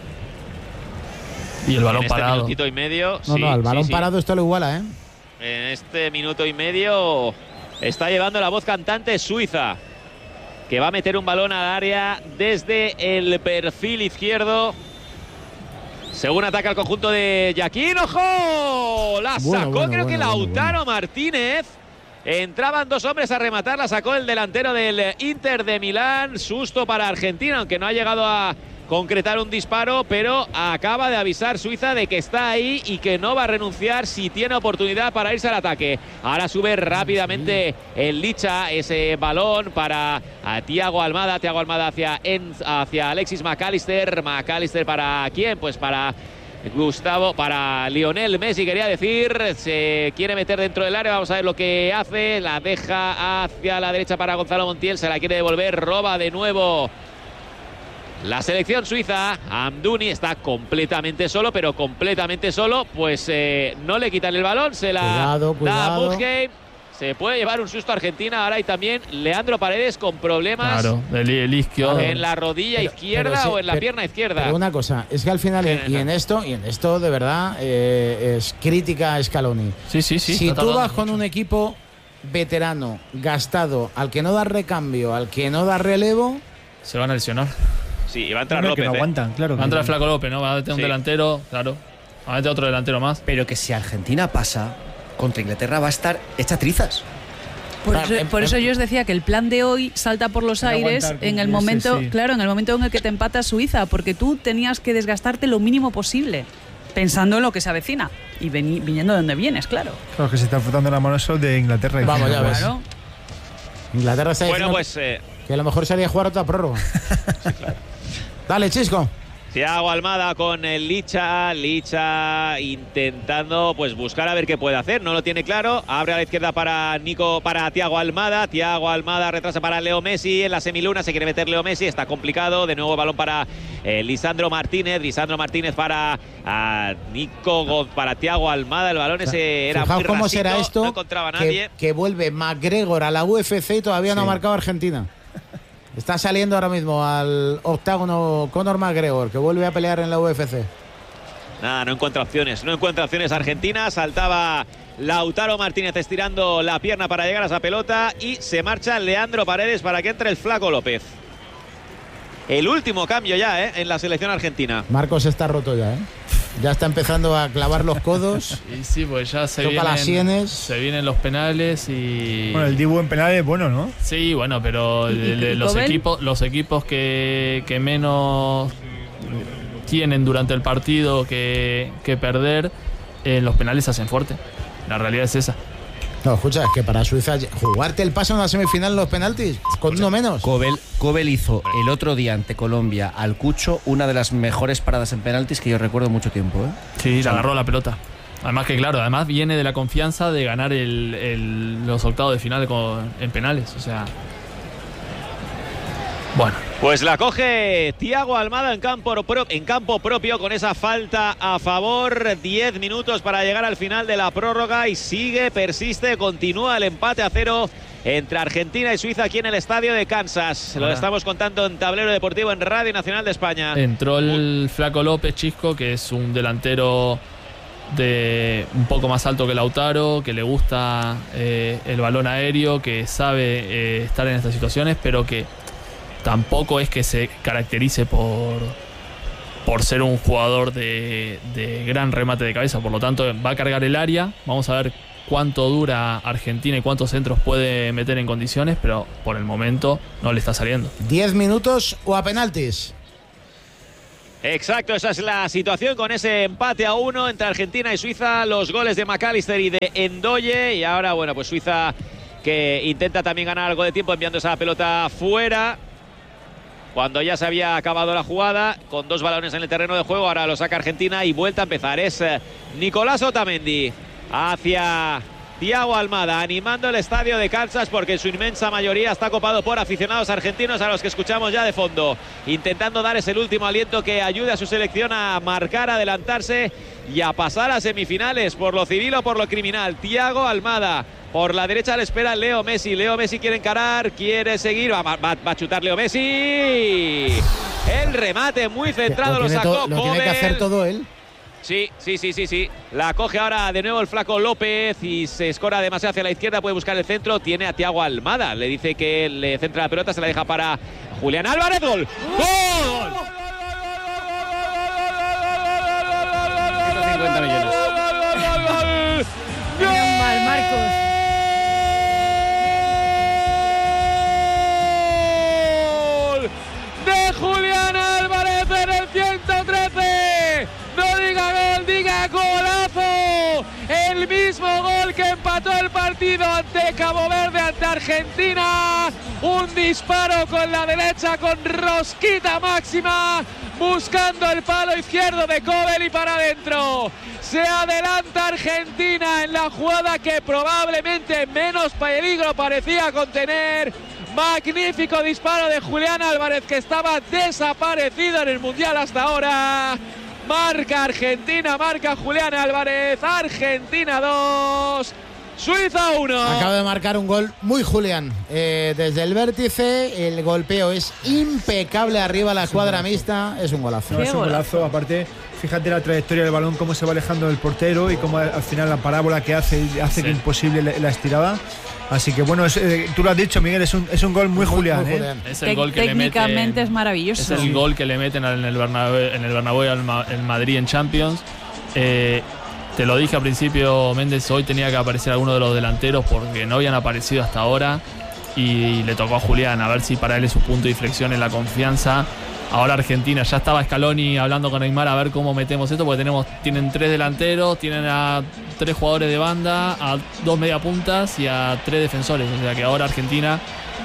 Y el balón en este parado. minutito y medio. No, sí, no, el balón sí, sí. parado esto lo iguala, ¿eh? En este minuto y medio está llevando la voz cantante Suiza, que va a meter un balón al área desde el perfil izquierdo. Según ataca el conjunto de Yaquín. ¡Ojo! La sacó, bueno, bueno, creo bueno, que Lautaro bueno. Martínez. Entraban dos hombres a rematar, la sacó el delantero del Inter de Milán. Susto para Argentina, aunque no ha llegado a concretar un disparo, pero acaba de avisar Suiza de que está ahí y que no va a renunciar si tiene oportunidad para irse al ataque. Ahora sube rápidamente el Licha ese balón para a Thiago Almada, Thiago Almada hacia, en, hacia Alexis McAllister. McAllister para quién? Pues para Gustavo, para Lionel Messi, quería decir. Se quiere meter dentro del área, vamos a ver lo que hace. La deja hacia la derecha para Gonzalo Montiel, se la quiere devolver, roba de nuevo la selección suiza. Amdouni está completamente solo, pero completamente solo. Pues eh, no le quitan el balón, se la cuidado, da cuidado. Muthgate. Se puede llevar un susto a Argentina. Ahora hay también Leandro Paredes con problemas. Claro, el, el izquierdo. En la rodilla Pero- izquierda pero sí, o en la pero- pierna izquierda. Pero una cosa, es que al final, Sí, y en esto, y en esto de verdad, eh, es crítica a Scaloni. Sí, sí, sí. si está tú tardando vas con mucho. un equipo veterano, gastado, al que no da recambio, al que no da relevo, Se van a lesionar. Sí, y va a entrar Bueno, que López. no ¿eh? aguantan, claro. Va a entrar que- Flaco López, ¿no? Va a meter un Sí. delantero, claro. Va a meter otro delantero más. Pero que si Argentina pasa contra Inglaterra va a estar hecha trizas. Por, Claro, eso, em- por em- eso yo os decía que el plan de hoy salta por los Para aires aguantar, en el cumplirse, momento, sí. claro, en el momento en el que te empata Suiza, porque tú tenías que desgastarte lo mínimo posible, pensando en lo que se avecina y veni- viniendo de donde vienes, claro. Claro, que se están frotando la mano eso de Inglaterra. y Vamos, diciendo, ya ves. Claro. Inglaterra está Bueno, diciendo pues eh, que a lo mejor sería jugar otra prórroga. Dale, Chisco. Thiago Almada con el Licha. Licha intentando pues buscar a ver qué puede hacer. No lo tiene claro. Abre a la izquierda para Nico, para Thiago Almada. Thiago Almada retrasa para Leo Messi. En la semiluna se quiere meter Leo Messi. Está complicado. De nuevo balón para eh, Lisandro Martínez. Lisandro Martínez para a Nico Gon- para Thiago Almada. El balón ese era Fijaos muy cómo rasito, será esto no encontraba a que, nadie. que vuelve McGregor a la U F C y todavía no ha Sí. marcado Argentina. Está saliendo ahora mismo al octágono Conor McGregor, que vuelve a pelear en la U F C. Nada, no encuentra opciones, no encuentra opciones Argentina. Saltaba Lautaro Martínez estirando la pierna para llegar a esa pelota y se marcha Leandro Paredes para que entre el Flaco López. El último cambio ya, ¿eh? En la selección argentina. Marcos está roto ya, ¿eh? Ya está empezando a clavar los codos. Y sí, pues ya se Toca vienen, las sienes. se vienen los penales y. Bueno, el Dibu en penal es bueno, ¿no? Sí, bueno, pero ¿Y- de- de y los Cobel? equipos, los equipos que, que menos tienen durante el partido que, que perder, eh, los penales se hacen fuerte. La realidad es esa. No, escucha, es que para Suiza jugarte el paso en la semifinal en los penaltis con uno menos. Cobel, Cobel hizo el otro día ante Colombia al Cucho una de las mejores paradas en penaltis que yo recuerdo mucho tiempo, ¿eh? Sí, le agarró la pelota. Además que claro, además viene de la confianza de ganar el, el- los octavos de final con- en penales. O sea. Bueno. Pues la coge Thiago Almada en campo, pro- en campo propio con esa falta a favor. Diez minutos para llegar al final de la prórroga y sigue, persiste, continúa el empate a cero entre Argentina y Suiza aquí en el estadio de Kansas. Lo Ahora. estamos contando en Tablero Deportivo en Radio Nacional de España. Entró el Flaco López, Chisco, que es un delantero de un poco más alto que Lautaro, que le gusta eh, el balón aéreo, que sabe eh, estar en estas situaciones, pero que tampoco es que se caracterice por, por ser un jugador de, de gran remate de cabeza. Por lo tanto, va a cargar el área. Vamos a ver cuánto dura Argentina y cuántos centros puede meter en condiciones, pero por el momento no le está saliendo. ¿diez minutos o a penaltis? Exacto, esa es la situación con ese empate a uno entre Argentina y Suiza, los goles de McAllister y de Endoye, y ahora, bueno, pues Suiza que intenta también ganar algo de tiempo enviando esa pelota fuera, cuando ya se había acabado la jugada, con dos balones en el terreno de juego. Ahora lo saca Argentina y vuelta a empezar. Es Nicolás Otamendi hacia Thiago Almada, animando el estadio de Kansas, porque en su inmensa mayoría está copado por aficionados argentinos a los que escuchamos ya de fondo, intentando dar ese último aliento que ayude a su selección a marcar, a adelantarse y a pasar a semifinales, por lo civil o por lo criminal. Thiago Almada, por la derecha le espera Leo Messi. Leo Messi quiere encarar, quiere seguir, va, va, va a chutar Leo Messi. El remate muy centrado, lo, lo sacó to, Lo tiene que hacer todo él. Sí, sí, sí, sí, sí. La coge ahora de nuevo el flaco López y se escora demasiado hacia la izquierda. Puede buscar el centro. Tiene a Thiago Almada. Le dice que le centra la pelota. Se la deja para Julián Álvarez. ¡Gol! ¡Gol! ciento cincuenta millones. Menos mal, Marcos. De Julián Álvarez en el ciento trece. No diga gol, diga golazo. El mismo gol que empató el partido ante Cabo Verde, ante Argentina. Un disparo con la derecha, con rosquita máxima, buscando el palo izquierdo de Kobel y para adentro. Se adelanta Argentina en la jugada que probablemente menos peligro parecía contener. Magnífico disparo de Julián Álvarez, que estaba desaparecido en el Mundial hasta ahora. Marca Argentina, marca Julián Álvarez. Argentina dos, Suiza uno. Acaba de marcar un gol muy Julián. Eh, desde el vértice, el golpeo es impecable arriba la escuadra mixta. Es un golazo. No, es un golazo. Aparte, fíjate la trayectoria del balón, cómo se va alejando del portero y cómo al final la parábola que hace hace Sí. que imposible la, la estirada. Así que bueno, es, eh, tú lo has dicho, Miguel, es un, es un gol muy, muy Julián. muy ¿eh? Julián. Es el gol que le Técnicamente meten, es maravilloso. es el gol que le meten en el Bernabéu, en el Bernabéu al Ma- en Madrid en Champions. Eh, te lo dije al principio, Méndez, hoy tenía que aparecer alguno de los delanteros porque no habían aparecido hasta ahora y le tocó a Julián, a ver si para él es un punto de inflexión en la confianza. Ahora Argentina, ya estaba Scaloni hablando con Neymar a ver cómo metemos esto, porque tenemos, tienen tres delanteros, tienen a tres jugadores de banda, a dos mediapuntas y a tres defensores. O sea que ahora Argentina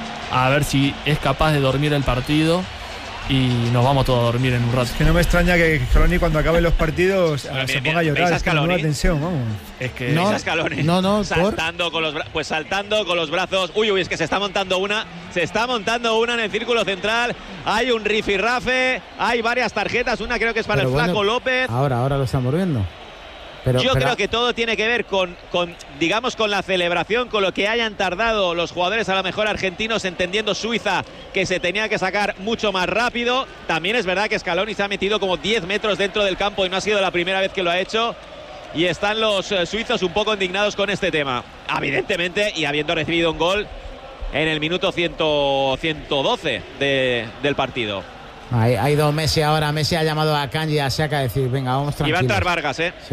a ver si es capaz de dormir el partido y nos vamos todos a dormir en un rato. Es que no me extraña que Scaloni cuando acaben los partidos Bueno, se mira, ponga a mira, llorar. ¿veis a Es que menuda Scaloni? tensión, vamos. Es que No, Scaloni, no, no, ¿por? saltando con los bra- pues saltando con los brazos. Uy, uy, es que se está montando una, se está montando una en el círculo central. Hay un rifirrafe, hay varias tarjetas, una creo que es para Pero el flaco bueno, López. Ahora, ahora lo estamos viendo. Pero, Yo pero- creo que todo tiene que ver con, con, digamos, con la celebración, con lo que hayan tardado los jugadores, a lo mejor argentinos, entendiendo Suiza que se tenía que sacar mucho más rápido. También es verdad que Scaloni se ha metido como diez metros dentro del campo y no ha sido la primera vez que lo ha hecho. Y están los eh, suizos un poco indignados con este tema. Evidentemente, y habiendo recibido un gol en el minuto ciento doce de, del partido. Ha, ha ido Messi ahora. Messi ha llamado a Kanji y a Xhaka a decir, venga, vamos Y tranquilos. va a entrar Vargas, ¿eh? Sí.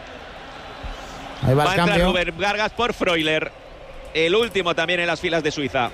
Ahí va, Va a el entrar cambio. Rubén Vargas por Freuler. El último también en las filas de Suiza.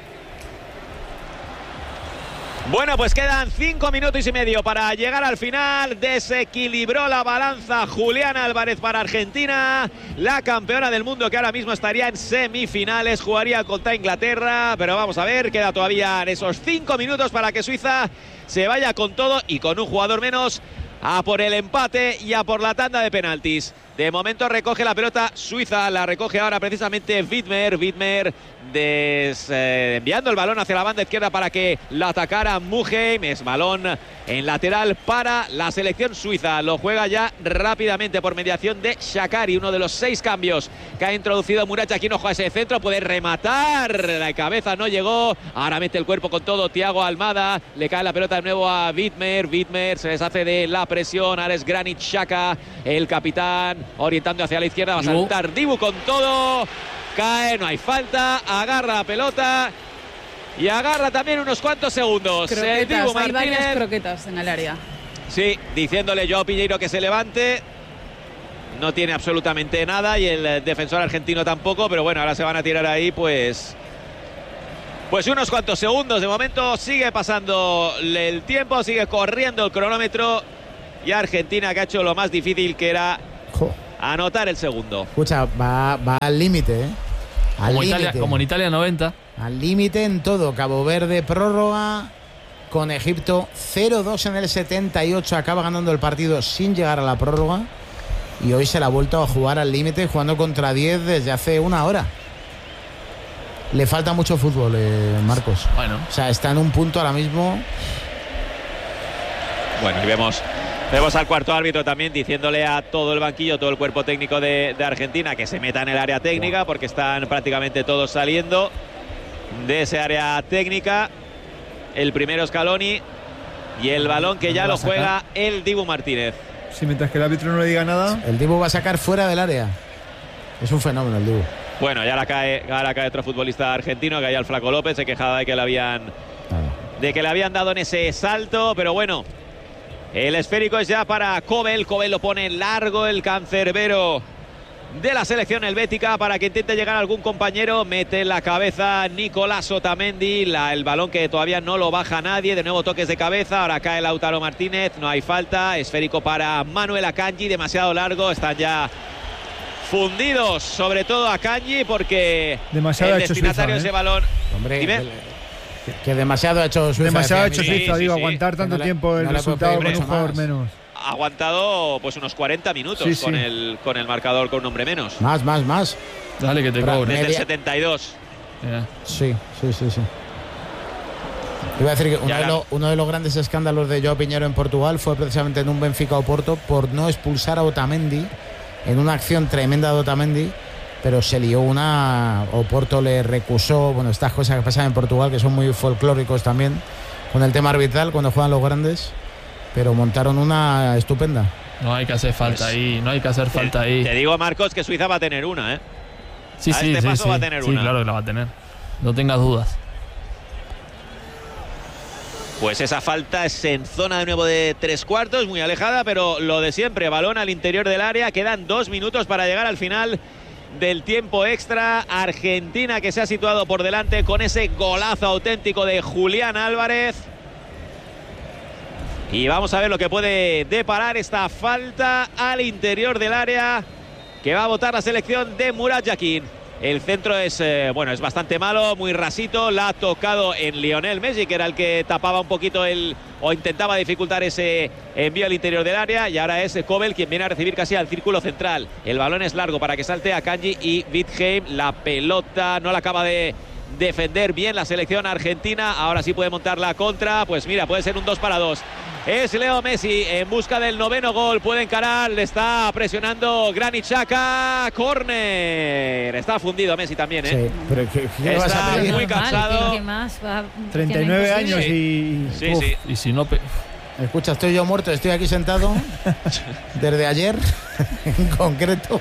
Bueno, pues quedan cinco minutos y medio para llegar al final. Desequilibró la balanza Julián Álvarez para Argentina, la campeona del mundo que ahora mismo estaría en semifinales, jugaría contra Inglaterra, pero vamos a ver, queda todavía esos cinco minutos para que Suiza se vaya con todo y con un jugador menos a por el empate y a por la tanda de penaltis. De momento recoge la pelota Suiza, la recoge ahora precisamente Widmer. Widmer des, eh, enviando el balón hacia la banda izquierda para que la atacara Muheim. Es balón en lateral para la selección suiza. Lo juega ya rápidamente por mediación de Shaqiri, uno de los seis cambios que ha introducido Muracha. Aquí no juega ese centro, puede rematar. La cabeza no llegó. Ahora mete el cuerpo con todo Thiago Almada. Le cae la pelota de nuevo a Widmer. Widmer se deshace de la presión. Ahora es Granit Xhaka, el capitán, orientando hacia la izquierda. Va a saltar Dibu con todo. Cae, no hay falta. Agarra la pelota. Y agarra también unos cuantos segundos. El Croquetas, Dibu hay varias Martínez. croquetas en el área. Sí, diciéndole Joao Piñeiro que se levante. no tiene absolutamente nada y el defensor argentino tampoco, pero bueno, ahora se van a tirar ahí pues pues unos cuantos segundos. De momento sigue pasando el tiempo, sigue corriendo el cronómetro y Argentina, que ha hecho lo más difícil, que era Jo. anotar el segundo. Escucha, va, va al límite, ¿eh? Al Como, Italia, límite. como en Italia noventa. Al límite en todo. Cabo Verde prórroga con Egipto cero dos en el setenta y ocho. Acaba ganando el partido sin llegar a la prórroga. Y hoy se la ha vuelto a jugar al límite, jugando contra diez desde hace una hora. Le falta mucho fútbol, eh, Marcos. Bueno. O sea, está en un punto ahora mismo. Bueno, y vemos, vemos al cuarto árbitro también diciéndole a todo el banquillo, todo el cuerpo técnico de, de Argentina, que se meta en el área técnica, porque están prácticamente todos saliendo de ese área técnica. El primero Scaloni y el balón que ya lo juega el Dibu Martínez. Sí, mientras que el árbitro no le diga nada. El Dibu va a sacar fuera del área. Es un fenómeno el Dibu. Bueno, ya la cae, ahora cae otro futbolista argentino, que hay al Flaco López, se quejaba de que le habían de que le habían dado en ese salto, pero bueno, el esférico es ya para Kobel. Kobel lo pone largo, el cancerbero de la selección helvética, para que intente llegar a algún compañero. Mete en la cabeza Nicolás Otamendi, la, el balón que todavía no lo baja nadie. De nuevo toques de cabeza, ahora cae Lautaro Martínez, no hay falta. Esférico para Manuel Akanji, demasiado largo, están ya fundidos, sobre todo Akanji, porque demasiado el ha hecho destinatario de Suiza, ese ¿eh? balón. Hombre, Dime. que, que demasiado ha hecho Suiza. Demasiado ha hecho sí, Suiza, sí, digo, sí. aguantar tanto No le- tiempo el no le puede resultado pedir con un mucho jugador más. menos. Ha aguantado pues unos cuarenta minutos Sí, sí. con el con el marcador con un hombre menos. Más, más, más. Dale que te Pero- cobre. Desde el media- setenta y dos. Mira. Sí, sí, sí, sí. Iba a decir que uno Ya de, la- lo- uno de los grandes escándalos de Joao Piñero en Portugal fue precisamente en un Benfica Oporto por no expulsar a Otamendi en una acción tremenda de Otamendi, pero se lió una. Oporto le recusó, bueno, estas cosas que pasan en Portugal, que son muy folclóricos también, con el tema arbitral cuando juegan los grandes, pero montaron una estupenda. No hay que hacer falta Pues- ahí, no hay que hacer falta ahí. Te digo, Marcos, que Suiza va a tener una, ¿eh? Sí, a sí, este sí, paso sí. va a tener Sí, una. claro que la va a tener. No tengas dudas. Pues esa falta es en zona de nuevo de tres cuartos, muy alejada, pero lo de siempre, balón al interior del área. Quedan dos minutos para llegar al final del tiempo extra. Argentina, que se ha situado por delante con ese golazo auténtico de Julián Álvarez. Y vamos a ver lo que puede deparar esta falta al interior del área que va a votar la selección de Murat Yakin. El centro es, eh, bueno, es bastante malo, muy rasito. La ha tocado en Lionel Messi, que era el que tapaba un poquito el o intentaba dificultar ese envío al interior del área. Y ahora es Kobel quien viene a recibir casi al círculo central. El balón es largo para que salte Akanji y Wittheim. La pelota no la acaba de defender bien la selección argentina. Ahora sí puede montar la contra. Pues mira, puede ser un dos para dos. Es Leo Messi en busca del noveno gol. Puede encarar, le está presionando Granit Xhaka. Córner. Está fundido Messi también, ¿eh? Sí, pero ¿qué, qué Está vas a pedir? muy Normal, cansado. ¿qué más? Va- treinta y nueve tiene años imposible. y. Sí, uf, sí. Y si no. pe- Escucha, estoy yo muerto, estoy aquí sentado desde ayer, en concreto.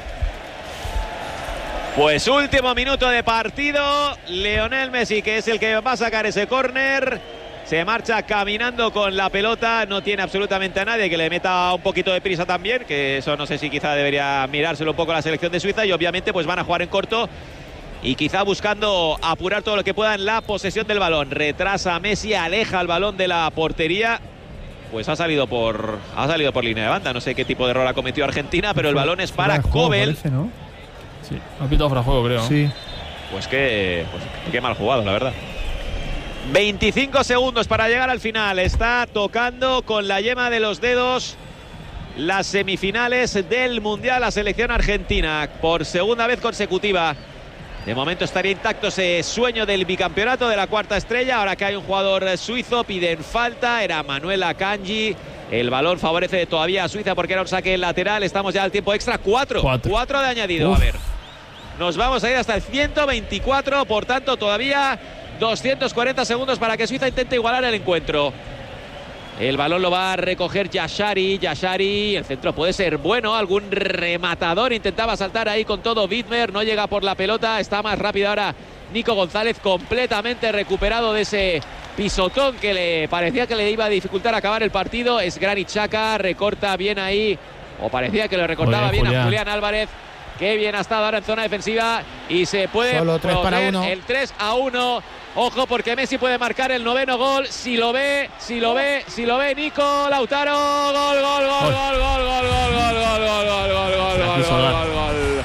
Pues último minuto de partido. Lionel Messi, que es el que va a sacar ese córner. Se marcha caminando con la pelota. No tiene absolutamente a nadie que le meta un poquito de prisa también. Que eso no sé si quizá debería mirárselo un poco la selección de Suiza. Y obviamente pues van a jugar en corto. Y quizá buscando apurar todo lo que pueda en la posesión del balón. Retrasa a Messi, aleja el balón de la portería. Pues ha salido por ha salido por línea de banda. No sé qué tipo de error ha cometido Argentina, pero el balón es para fuera de juego, Kobel. parece, ¿no? Sí, ha pitado fuera de juego, creo. ¿no? Sí. Pues que pues, qué mal jugado, la verdad. veinticinco segundos para llegar al final. Está tocando con la yema de los dedos las semifinales del Mundial la selección argentina por segunda vez consecutiva. De momento estaría intacto ese sueño del bicampeonato, de la cuarta estrella. Ahora que hay un jugador suizo, piden falta. Era Manuel Akanji. El balón favorece todavía a Suiza porque era un saque lateral. Estamos ya al tiempo extra. Cuatro. Cuatro. Cuatro de añadido. Uf. A ver. Nos vamos a ir hasta el ciento veinticuatro. Por tanto, todavía doscientos cuarenta segundos para que Suiza intente igualar el encuentro. El balón lo va a recoger Yashari. Yashari, el centro puede ser bueno. Algún rematador intentaba saltar ahí con todo. Widmer no llega por la pelota. Está más rápido ahora Nico González, completamente recuperado de ese pisotón que le parecía que le iba a dificultar acabar el partido. Es Granit Xhaka, recorta bien ahí o parecía que lo recortaba bien, bien a Julián Álvarez. Qué bien ha estado ahora en zona defensiva y se puede Solo tres para poner uno. el tres a uno. Ojo, porque Messi puede marcar el noveno gol. Si lo ve, si lo ve, si lo ve Nico Lautaro. Gol, gol, gol, gol, gol, gol, gol, gol, gol, gol, gol, gol, gol, gol, gol, gol.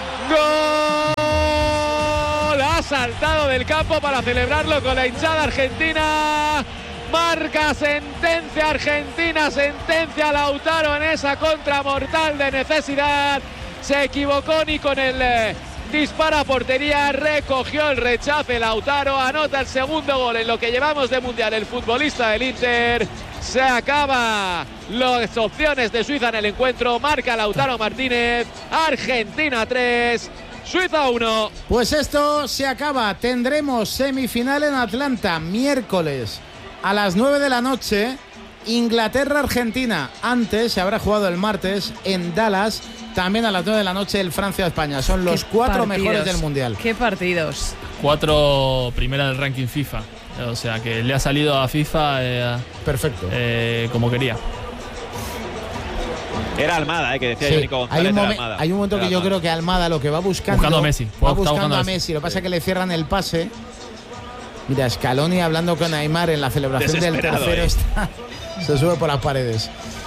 ¡Gol! Ha saltado del campo para celebrarlo con la hinchada argentina. Marca sentencia Argentina, sentencia Lautaro en esa contra mortal de necesidad. Se equivocó ni con el eh, disparo a portería, recogió el rechace Lautaro, anota el segundo gol en lo que llevamos de mundial el futbolista del Inter. Se acaba las opciones de Suiza en el encuentro, marca Lautaro Martínez. Argentina tres, Suiza uno. Pues esto se acaba, tendremos semifinal en Atlanta, miércoles a las nueve de la noche, Inglaterra-Argentina. Antes se habrá jugado el martes en Dallas, también a las nueve de la noche, el Francia-España. Son los cuatro partidos, mejores del Mundial. Qué partidos. Cuatro primera del ranking FIFA. O sea que le ha salido a FIFA eh, perfecto eh, como quería. Era Almada, eh, que decía sí, yo, Nico González. Hay un, momen, Almada. hay un momento era que yo Almada. creo que Almada lo que va buscando, buscando a Messi. va Está buscando buscando a a Messi. Messi. Lo que pasa es que le cierran el pase. Mira, Scaloni hablando con Neymar en la celebración del tercero. eh. Está, se sube por las paredes.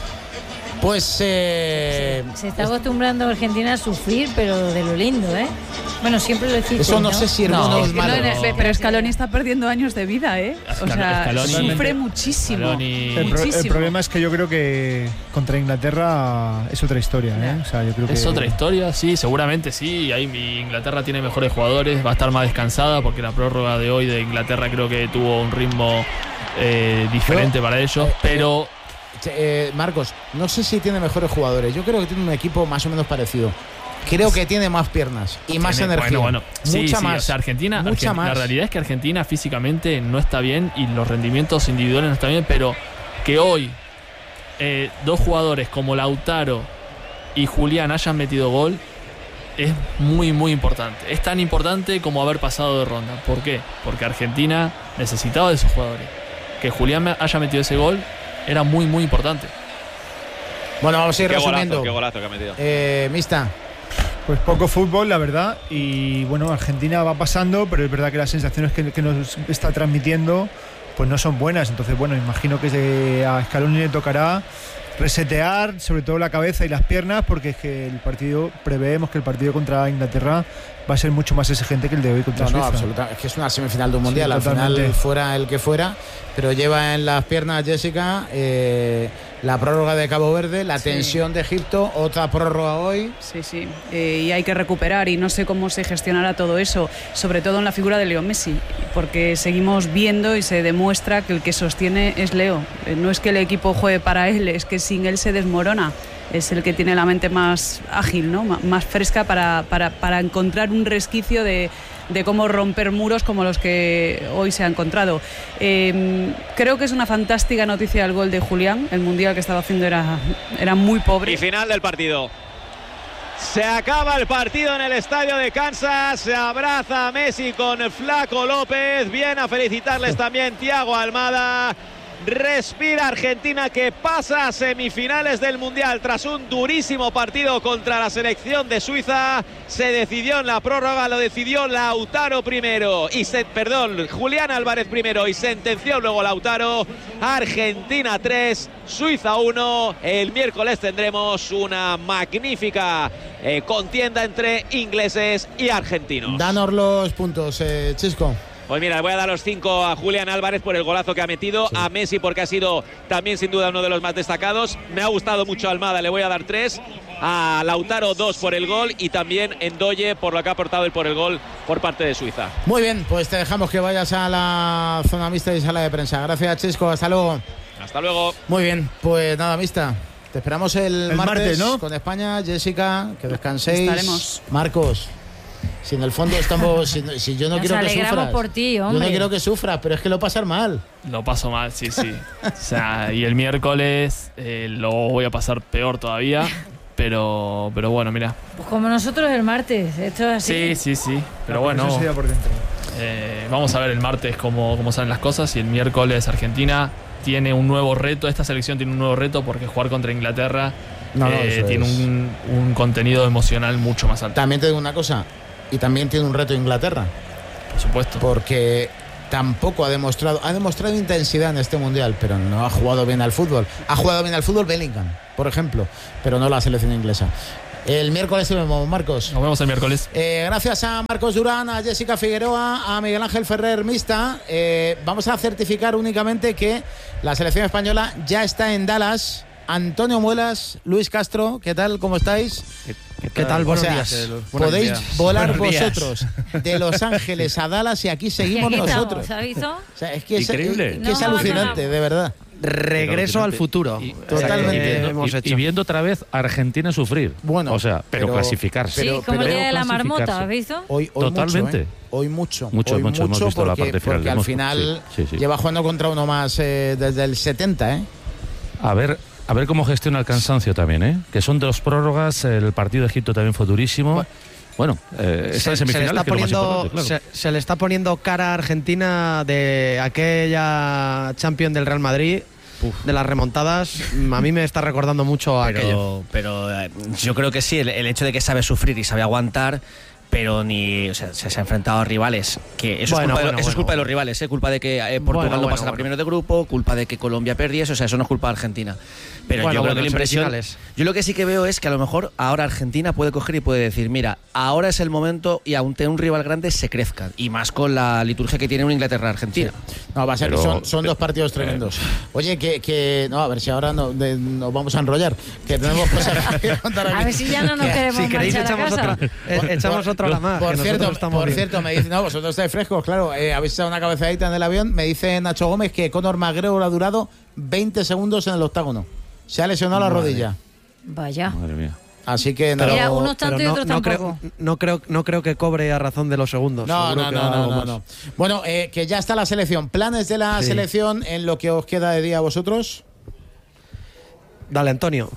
Pues eh, se, se está acostumbrando Argentina a sufrir, pero de lo lindo, ¿eh? Bueno, siempre lo decís. Eso no, ¿no? sé si es bueno o es malo. No, no, pero Scaloni está perdiendo años de vida, ¿eh? O sea, Scaloni, sufre muchísimo. Scaloni. El, pro, muchísimo. el problema es que yo creo que contra Inglaterra es otra historia, ¿eh? O sea, yo creo que es otra historia, sí, seguramente sí. Ahí Inglaterra tiene mejores jugadores, va a estar más descansada porque la prórroga de hoy de Inglaterra creo que tuvo un ritmo eh, diferente yo, para ellos, pero... Eh, Marcos, no sé si tiene mejores jugadores. Yo creo que tiene un equipo más o menos parecido. Creo que tiene más piernas y más tiene, energía. Bueno, bueno. Sí, mucha sí, más. O sea, Argentina, mucha Argentina más. La realidad es que Argentina físicamente no está bien y los rendimientos individuales no están bien, pero que hoy eh, dos jugadores como Lautaro y Julián hayan metido gol es muy, muy importante. Es tan importante como haber pasado de ronda. ¿Por qué? Porque Argentina necesitaba de esos jugadores. Que Julián haya metido ese gol era muy, muy importante. Bueno, vamos a ir qué resumiendo. Golazo, qué golazo que ha metido. Eh, Mista. Pues poco fútbol, la verdad. Y bueno, Argentina va pasando, pero es verdad que las sensaciones que, que nos está transmitiendo pues no son buenas. Entonces, bueno, imagino que se, a Scaloni le tocará resetear sobre todo la cabeza y las piernas, porque es que el partido, preveemos que el partido contra Inglaterra va a ser mucho más exigente que el de hoy contra no, Suiza. No, absolutamente. Es que es una semifinal de un mundial. Sí, al final fuera el que fuera, pero lleva en las piernas Jessica eh, la prórroga de Cabo Verde, la sí. tensión de Egipto, otra prórroga hoy. Sí, sí. Eh, y hay que recuperar y no sé cómo se gestionará todo eso, sobre todo en la figura de Leo Messi, porque seguimos viendo y se demuestra que el que sostiene es Leo. Eh, no es que el equipo juegue para él, es que sin él se desmorona. Es el que tiene la mente más ágil, ¿no? Más fresca para, para, para encontrar un resquicio de, de cómo romper muros como los que hoy se ha encontrado. Eh, creo que es una fantástica noticia el gol de Julián. El mundial que estaba haciendo era, era muy pobre. Y final del partido. Se acaba el partido en el estadio de Kansas. Se abraza a Messi con Flaco López. Viene a felicitarles también Thiago Almada. Respira Argentina, que pasa a semifinales del Mundial tras un durísimo partido contra la selección de Suiza. Se decidió en la prórroga, lo decidió Lautaro primero y se, perdón, Julián Álvarez primero y sentenció luego Lautaro. Argentina tres, Suiza uno. El miércoles tendremos una magnífica eh, contienda entre ingleses y argentinos. Danos los puntos, eh, Chisco. Pues mira, le voy a dar los cinco a Julián Álvarez por el golazo que ha metido, sí. a Messi porque ha sido también sin duda uno de los más destacados. Me ha gustado mucho Almada, le voy a dar tres. A Lautaro dos por el gol y también Ndoye por lo que ha aportado y por el gol por parte de Suiza. Muy bien, pues te dejamos que vayas a la zona mixta y sala de prensa. Gracias, Chisco, hasta luego. Hasta luego. Muy bien, pues nada, mixta. Te esperamos el, el martes, martes, ¿no? Con España. Jessica, que descanséis. Estaremos. Marcos. Si en el fondo estamos. Si, si yo no Nos quiero que sufras. por ti, hombre. Yo no quiero que sufras, pero es que lo pasas mal. Lo paso mal, sí, sí. O sea, y el miércoles eh, lo voy a pasar peor todavía. Pero, pero bueno, mira. Pues como nosotros el martes, esto es así. Sí, sí, sí. Pero bueno. Eso sería por dentro. Eh, vamos a ver el martes cómo, cómo salen las cosas. Y el miércoles Argentina tiene un nuevo reto. Esta selección tiene un nuevo reto porque jugar contra Inglaterra No, no, eh, eso tiene es. un, un contenido emocional mucho más alto. También te digo una cosa, y también tiene un reto Inglaterra, Por supuesto. porque tampoco ha demostrado, ha demostrado intensidad en este mundial, pero no ha jugado bien al fútbol. Ha jugado bien al fútbol Bellingham, por ejemplo, pero no la selección inglesa. El miércoles nos vemos, Marcos. Nos vemos el miércoles. Eh, gracias a Marcos Durán, a Jessica Figueroa, a Miguel Ángel Ferrer Mista. Eh, vamos a certificar únicamente que la selección española ya está en Dallas. Antonio Muelas, Luis Castro, ¿qué tal? ¿Cómo estáis? ¿Qué tal? O Buenos sea, días. eh, buenos podéis días. volar Buenos días. vosotros de Los Ángeles a Dallas y aquí seguimos Y aquí nosotros. estamos, ¿has visto? O sea, es que es, Increíble. es, que es No, alucinante, no, no. de verdad. Regreso al futuro. Y- Totalmente. Eh, hemos y, hecho. y viendo otra vez a Argentina sufrir. Bueno, o sea, pero, pero- clasificarse. Sí, Pero- como el pero día de la clasificarse. marmota, ¿has visto? Hoy, hoy Totalmente. Mucho, ¿eh? Hoy mucho. Mucho, hoy mucho, hemos visto la porque, parte final, porque al hemos- final sí, sí, sí. lleva jugando contra uno más eh, desde el setenta, ¿eh? A ver, a ver cómo gestiona el cansancio también, ¿eh? Que son dos prórrogas, el partido de Egipto también fue durísimo. Bueno, eh, está en se, se le semifinales, está que es lo más poniendo, importante, claro. se, se le está poniendo cara a Argentina de aquella Champions del Real Madrid, de las remontadas. A mí me está recordando mucho a aquello. Pero, pero eh, yo creo que sí, el, el hecho de que sabe sufrir y sabe aguantar, pero ni, o sea, se, se ha enfrentado a rivales que eso, Bueno, es, culpa, bueno, de, eso es bueno, culpa de los bueno. rivales, ¿eh? Culpa de que eh, Portugal Bueno, no bueno, pasara bueno. primero de grupo, culpa de que Colombia perdiese, o sea, eso no es culpa de Argentina. Pero Bueno, yo creo bueno, que la impresión, semifinales. yo lo que sí que veo es que a lo mejor ahora Argentina puede coger y puede decir, mira, ahora es el momento y ante un rival grande se crezcan, y más con la liturgia que tiene un Inglaterra-Argentina. No, va a ser Pero- que son, son dos partidos tremendos. Oye, que, que no, a ver si ahora no, de- nos vamos a enrollar, que tenemos cosas que contar aquí. A ver si ya no nos Que- queremos Si queréis marchar a echamos casa. otra, eh, echamos otra hora más. Por que cierto, nosotros estamos por bien. cierto, me dicen, no, vosotros estáis frescos, claro, eh, habéis echado una cabezadita en el avión, me dice Nacho Gómez que Conor McGregor ha durado veinte segundos en el octágono. Se ha lesionado la rodilla. Vaya. Madre mía. Así que no. Mira, unos Pero tanto y no, otros no tampoco. creo, no, creo, no creo que cobre a razón de los segundos. No, Seguro no, que no, va no, algo no, más. no. Bueno, eh, que ya está la selección. ¿Planes de la Sí. selección en lo que os queda de día a vosotros? Dale, Antonio.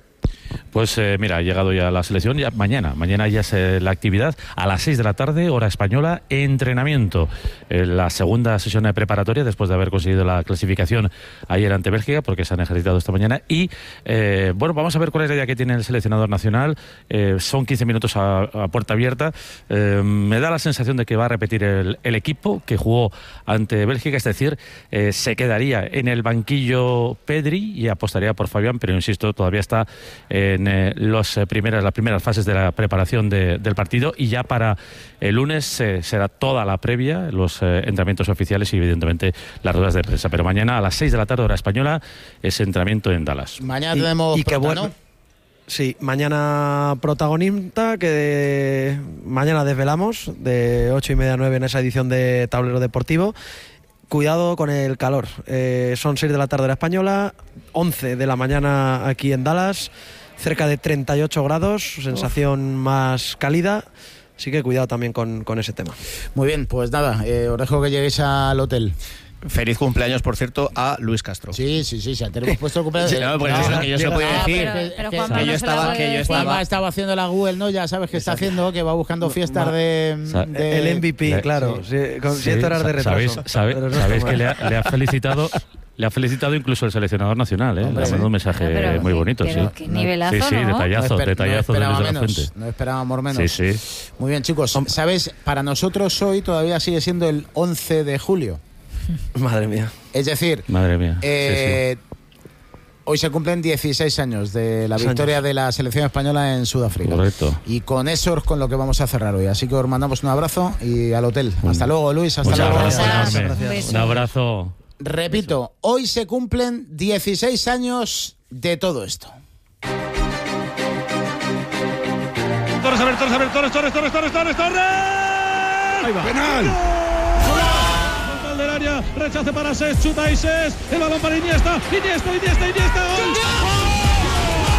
Pues eh, mira, ha llegado ya la selección, ya mañana, mañana ya es eh, la actividad, a las seis de la tarde, hora española, entrenamiento. Eh, la segunda sesión de preparatoria, después de haber conseguido la clasificación ayer ante Bélgica, porque se han ejercitado esta mañana. Y eh, bueno, vamos a ver cuál es la idea que tiene el seleccionador nacional. Eh, son quince minutos a, a puerta abierta. Eh, me da la sensación de que va a repetir el, el equipo que jugó ante Bélgica, es decir, eh, se quedaría en el banquillo Pedri y apostaría por Fabián, pero insisto, todavía está en eh, los, eh, primeras, las primeras fases de la preparación de, del partido, y ya para el lunes eh, será toda la previa, los eh, entrenamientos oficiales y evidentemente las ruedas de prensa. Pero mañana a las seis de la tarde, hora española, es entrenamiento en Dallas. Mañana Y- tenemos y qué prota, bueno. ¿no? Sí, mañana protagonista que de- mañana desvelamos de ocho y media a nueve en esa edición de Tablero Deportivo. Cuidado con el calor. Eh, son seis de la tarde hora española, once de la mañana aquí en Dallas, cerca de treinta y ocho grados, sensación más cálida. Así que cuidado también con, con ese tema. Muy bien, pues nada, eh, os dejo que lleguéis al hotel. Feliz cumpleaños, por cierto, a Luis Castro. Sí, sí, sí, ya tenemos puesto el cumpleaños. Sí, no, porque eso es lo que yo se lo podía Ah, decir. pero- Pero que- Juanma que no yo se la estaba- puede que yo decir. estaba- Juanma estaba haciendo la Google, ¿no? Ya sabes que está haciendo, que va buscando fiestas de, Sa- de- El M V P, le- claro, sí, con Sí, siete horas de sa- retraso. Sabéis, sabe- Pero no sabéis está que mal. le ha, le ha felicitado, le ha felicitado incluso el seleccionador nacional, ¿eh? Hombre, le ha mandado un sí. mensaje Pero- muy bonito, pero sí. qué nivelazo, Sí, sí, ¿no? detallazo, no esper- detallazo no de esperaba desde la menos, fuente. no esperábamos menos. Sí, sí. Muy bien, chicos. ¿Sabes? Para nosotros hoy todavía sigue siendo el once de julio. Madre mía. Es decir, Madre mía. sí, eh, hoy se cumplen dieciséis años de la Diez victoria años. de la selección española en sí. Sudáfrica. Correcto. Y con eso es con lo que vamos a cerrar hoy. Así que os mandamos un abrazo y al hotel. Hasta luego, Luis. Hasta Muchas luego. gracias, Gracias. enorme. Un beso. Un abrazo. Repito, hoy se cumplen dieciséis años de todo esto. Torres, a ver, Torres, a ver, Torres, Torres, Torres, Torres, Torres, Torres. ¡Penal! Frontal del área, rechace para Ses, chuta y Ses, el balón para Iniesta, Iniesta, Iniesta, Iniesta, gol.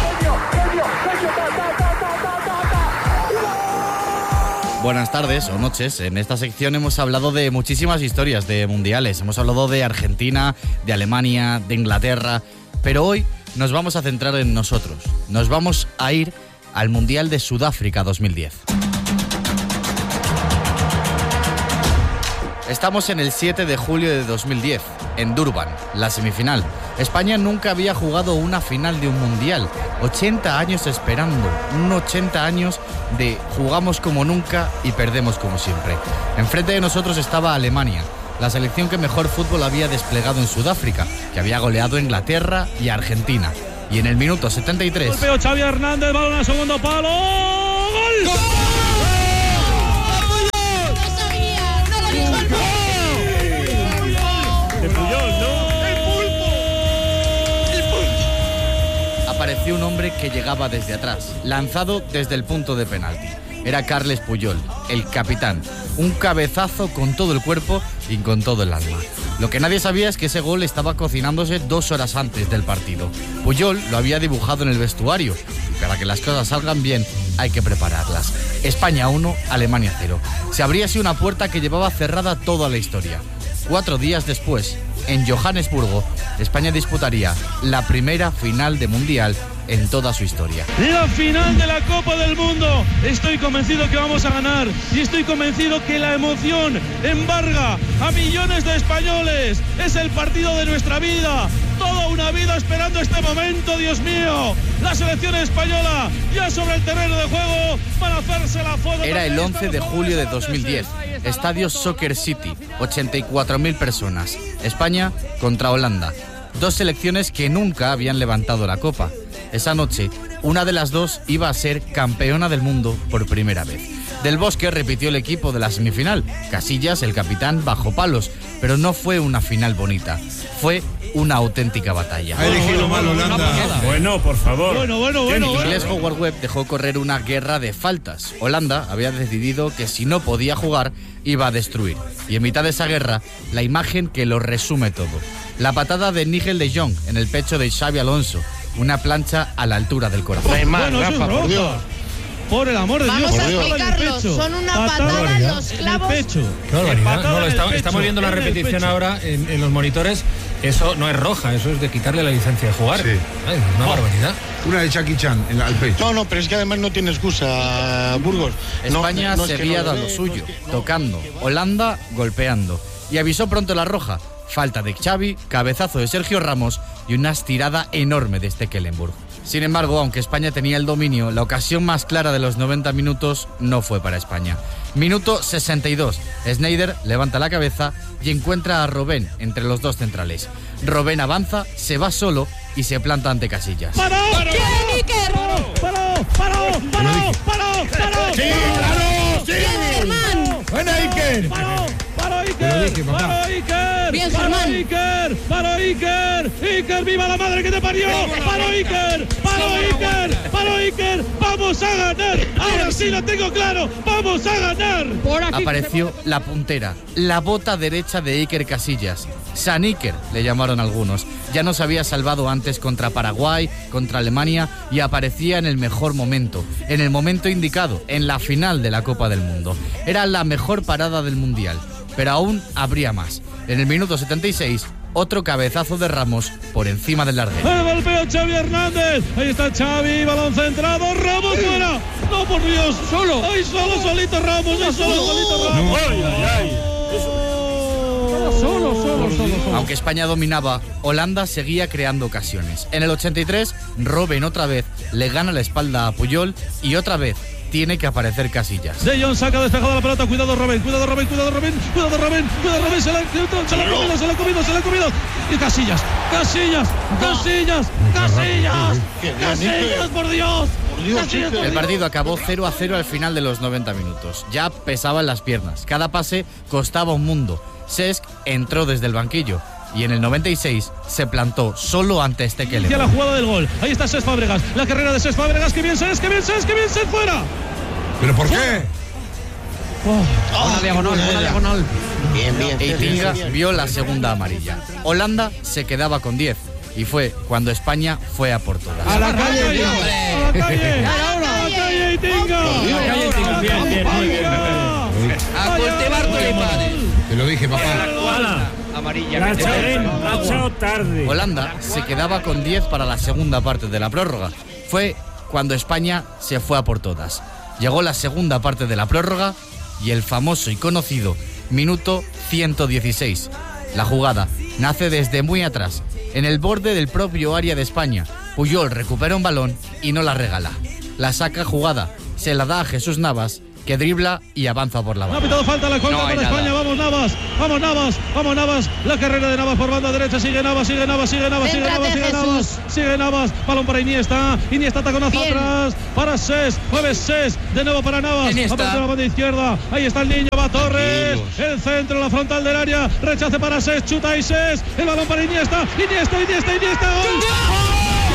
Buenas tardes o noches. En esta sección hemos hablado de muchísimas historias de mundiales. Hemos hablado de Argentina, de Alemania, de Inglaterra. Pero hoy nos vamos a centrar en nosotros. Nos vamos a ir al Mundial de Sudáfrica dos mil diez. Estamos en el siete de julio de dos mil diez, en Durban, la semifinal. España nunca había jugado una final de un mundial. ochenta años esperando, un ochenta años de jugamos como nunca y perdemos como siempre. Enfrente de nosotros estaba Alemania, la selección que mejor fútbol había desplegado en Sudáfrica, que había goleado a Inglaterra y a Argentina. Y en el minuto setenta y tres... Golpeo Xavi Hernández, balón a segundo palo. ¡Gol! ¡Gol! Apareció un hombre que llegaba desde atrás, lanzado desde el punto de penalti. Era Carles Puyol, el capitán. Un cabezazo con todo el cuerpo y con todo el alma. Lo que nadie sabía es que ese gol estaba cocinándose dos horas antes del partido. Puyol lo había dibujado en el vestuario y para que las cosas salgan bien hay que prepararlas. España uno, Alemania cero. Se abría así una puerta que llevaba cerrada toda la historia. Cuatro días después, en Johannesburgo, España disputaría la primera final de Mundial en toda su historia. La final de la Copa del Mundo. Estoy convencido que vamos a ganar y estoy convencido que la emoción embarga a millones de españoles. Es el partido de nuestra vida. Toda una vida esperando este momento, Dios mío. La selección española ya sobre el terreno de juego para hacerse la foto. Era el once de julio de dos mil diez. Estadio Soccer City, ochenta y cuatro mil personas. España contra Holanda. Dos selecciones que nunca habían levantado la copa. Esa noche, una de las dos iba a ser campeona del mundo por primera vez. Del Bosque repitió el equipo de la semifinal. Casillas, el capitán, bajo palos. Pero no fue una final bonita. Fue una auténtica batalla. Ha elegido mal Holanda. Bueno, por favor. Bueno, bueno, bueno. El inglés Howard Webb dejó correr una guerra de faltas. Holanda había decidido que si no podía jugar, iba a destruir. Y en mitad de esa guerra, la imagen que lo resume todo. La patada de Nigel de Jong en el pecho de Xabi Alonso. Una plancha a la altura del corazón. Bueno, Rafa, por Dios. Por el amor de Vamos Dios. a explicarlo. Son una patada en los clavos. Pecho. Qué barbaridad. No, lo está, estamos viendo la repetición ahora en, en los monitores. Eso no es roja, eso es de quitarle la licencia de jugar. Sí. Ay, una barbaridad. Una de Jackie Chan en el pecho. No, no, pero es que además no tiene excusa, Burgos. España no, no es seguía que no dando lo suyo, no es que- tocando. Holanda golpeando. Y avisó pronto la roja. Falta de Xavi, cabezazo de Sergio Ramos y una estirada enorme de Stekelenburg. Sin embargo, aunque España tenía el dominio, la ocasión más clara de los noventa minutos no fue para España. Minuto sesenta y dos. Sneijder levanta la cabeza y encuentra a Robben entre los dos centrales. Robben avanza, se va solo y se planta ante Casillas. ¡Paró! ¡Paró! ¡Paró! ¡Paró! ¡Paró! ¡Paró! ¡Paró! ¡Paró! ¡Sí, claro! ¡Sí! ¡Buena, Iker! ¡Paró! ¡Paró, Te lo Iker! dije, papá. ¡Paró, Iker! Bien, ¡Paró, Germán. Iker! ¡Paró, Iker! ¡Iker, viva la madre que te parió! ¡Paró, Iker! ¡Paró, Iker! ¡Paró, Iker! ¡Vamos a ganar! ¡Ahora sí lo tengo claro! ¡Vamos a ganar! Apareció la puntera, la bota derecha de Iker Casillas. San Iker, le llamaron algunos. Ya nos había salvado antes contra Paraguay, contra Alemania y aparecía en el mejor momento, en el momento indicado, en la final de la Copa del Mundo. Era la mejor parada del Mundial, pero aún habría más. En el minuto setenta y seis, otro cabezazo de Ramos por encima del larguero. El golpeo Xavi Hernández. Ahí está Xavi, balón centrado. Ramos fuera. No, por Dios. Solo. Ay, solo, solito Ramos. Ay, solo, solito Ramos. Ay, ay, ay. Solo, solo, solo, solo. Aunque España dominaba, Holanda seguía creando ocasiones. En el ochenta y tres, Robben otra vez le gana la espalda a Puyol y otra vez tiene que aparecer Casillas. De Jong saca despejada la pelota. Cuidado, Robben. Cuidado, Robben. Cuidado, Robben. Cuidado, Robben. Cuidado, Robben. Se la, se la ha comido, se la ha comido, se la ha comido. Y Casillas. Casillas. Casillas. Casillas. Casillas, por Dios. Casillas, por El Dios. partido acabó cero a cero al final de los noventa minutos. Ya pesaban las piernas. Cada pase costaba un mundo. Cesc entró desde el banquillo y en el noventa y seis se plantó solo ante Stekelenburg. Inicia la jugada del gol. Ahí está Cesc Fábregas. La carrera de Cesc Fábregas. Que bien Cesc, que bien Cesc, que bien Cesc fuera. ¿Pero por qué? Una diagonal, una diagonal. Bien, bien. Eitinga vio la segunda amarilla. Holanda se quedaba con diez y fue cuando España fue a por todas. A la calle, a la calle. A la calle, Eitinga. A la calle, Eitinga. Bien, bien, muy bien, A cultivar tulipanes. Te lo dije, papá. La ha echado tarde. Holanda se quedaba con diez para la segunda parte de la prórroga. Fue cuando España se fue a por todas. Llegó la segunda parte de la prórroga y el famoso y conocido Minuto ciento dieciséis. La jugada nace desde muy atrás, en el borde del propio área de España. Puyol recupera un balón y no la regala. La saca jugada, se la da a Jesús Navas, que dribla y avanza por la banda. Ha pitado falta la contra No hay para nada. España. Vamos Navas, vamos Navas, vamos Navas. La carrera de Navas por banda derecha. Sigue Navas, sigue Navas, sigue Navas, sigue Céntrate, Navas, sigue Jesús. Navas. Sigue Navas. Balón para Iniesta. Iniesta taconazo Bien. atrás. Para Ses. Mueve Ses. De nuevo para Navas. Iniesta. Aparece la banda izquierda. Ahí está el niño. Va Torres. El centro, la frontal del área. Rechace para Ses. Chuta y Ses. El balón para Iniesta. Iniesta, Iniesta, Iniesta. ¡Gol!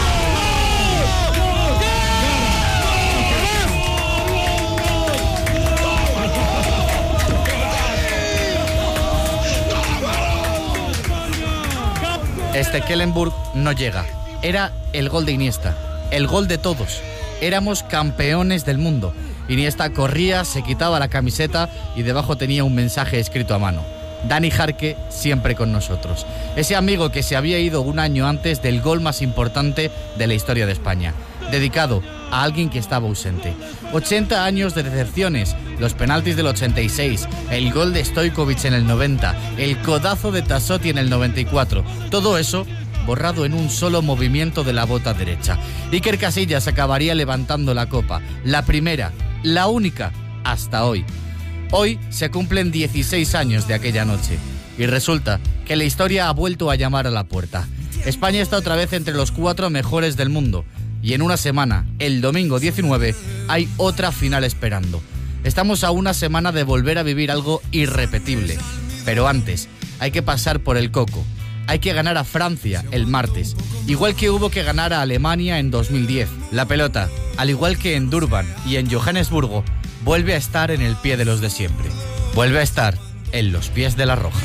Stekelenburg no llega. Era el gol de Iniesta, el gol de todos. Éramos campeones del mundo. Iniesta corría, se quitaba la camiseta y debajo tenía un mensaje escrito a mano. Dani Jarque siempre con nosotros. Ese amigo que se había ido un año antes del gol más importante de la historia de España. Dedicado a alguien que estaba ausente. ochenta años de decepciones, los penaltis del ochenta y seis, el gol de Stojkovic en el noventa, el codazo de Tassotti en el noventa y cuatro. Todo eso borrado en un solo movimiento de la bota derecha. Iker Casillas acabaría levantando la copa, la primera, la única, hasta hoy. Hoy se cumplen dieciséis años de aquella noche y resulta que la historia ha vuelto a llamar a la puerta. España está otra vez entre los cuatro mejores del mundo y en una semana, el domingo diecinueve, hay otra final esperando. Estamos a una semana de volver a vivir algo irrepetible, pero antes hay que pasar por el coco. Hay que ganar a Francia el martes, igual que hubo que ganar a Alemania en dos mil diez. La pelota, al igual que en Durban y en Johannesburgo, vuelve a estar en el pie de los de siempre. Vuelve a estar en los pies de la Roja.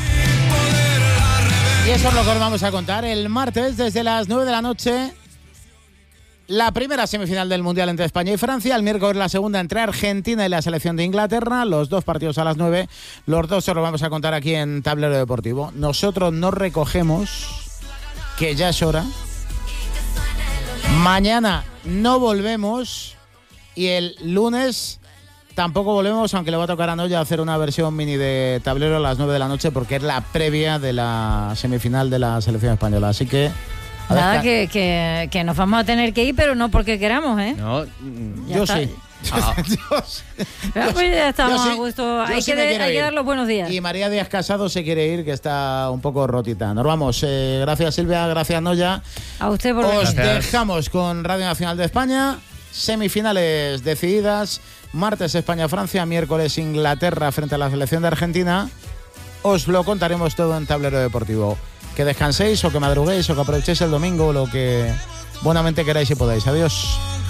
Y eso es lo que os vamos a contar el martes desde las nueve de la noche. La primera semifinal del Mundial entre España y Francia. El miércoles la segunda entre Argentina y la selección de Inglaterra. Los dos partidos a las nueve. Los dos os los vamos a contar aquí en Tablero Deportivo. Nosotros nos recogemos, que ya es hora. Mañana no volvemos. Y el lunes tampoco volvemos, aunque le va a tocar a Noya hacer una versión mini de Tablero a las nueve de la noche, porque es la previa de la semifinal de la selección española. Así que... Nada, que, que, que nos vamos a tener que ir, pero no porque queramos, ¿eh? No, Ya yo está. sí. Ah. yo sí. Ya, pues ya estamos Yo sí. a gusto. Yo Hay, sí que, me de- quiero hay que ir. dar los buenos días. Y María Díaz Casado se quiere ir, que está un poco rotita. Nos vamos. Eh, gracias, Silvia. Gracias, Noya. A usted por Os venir. dejamos con Radio Nacional de España. Semifinales decididas. Martes España-Francia. Miércoles Inglaterra frente a la selección de Argentina. Os lo contaremos todo en Tablero Deportivo. Que descanséis o que madruguéis o que aprovechéis el domingo, lo que buenamente queráis y podáis. Adiós.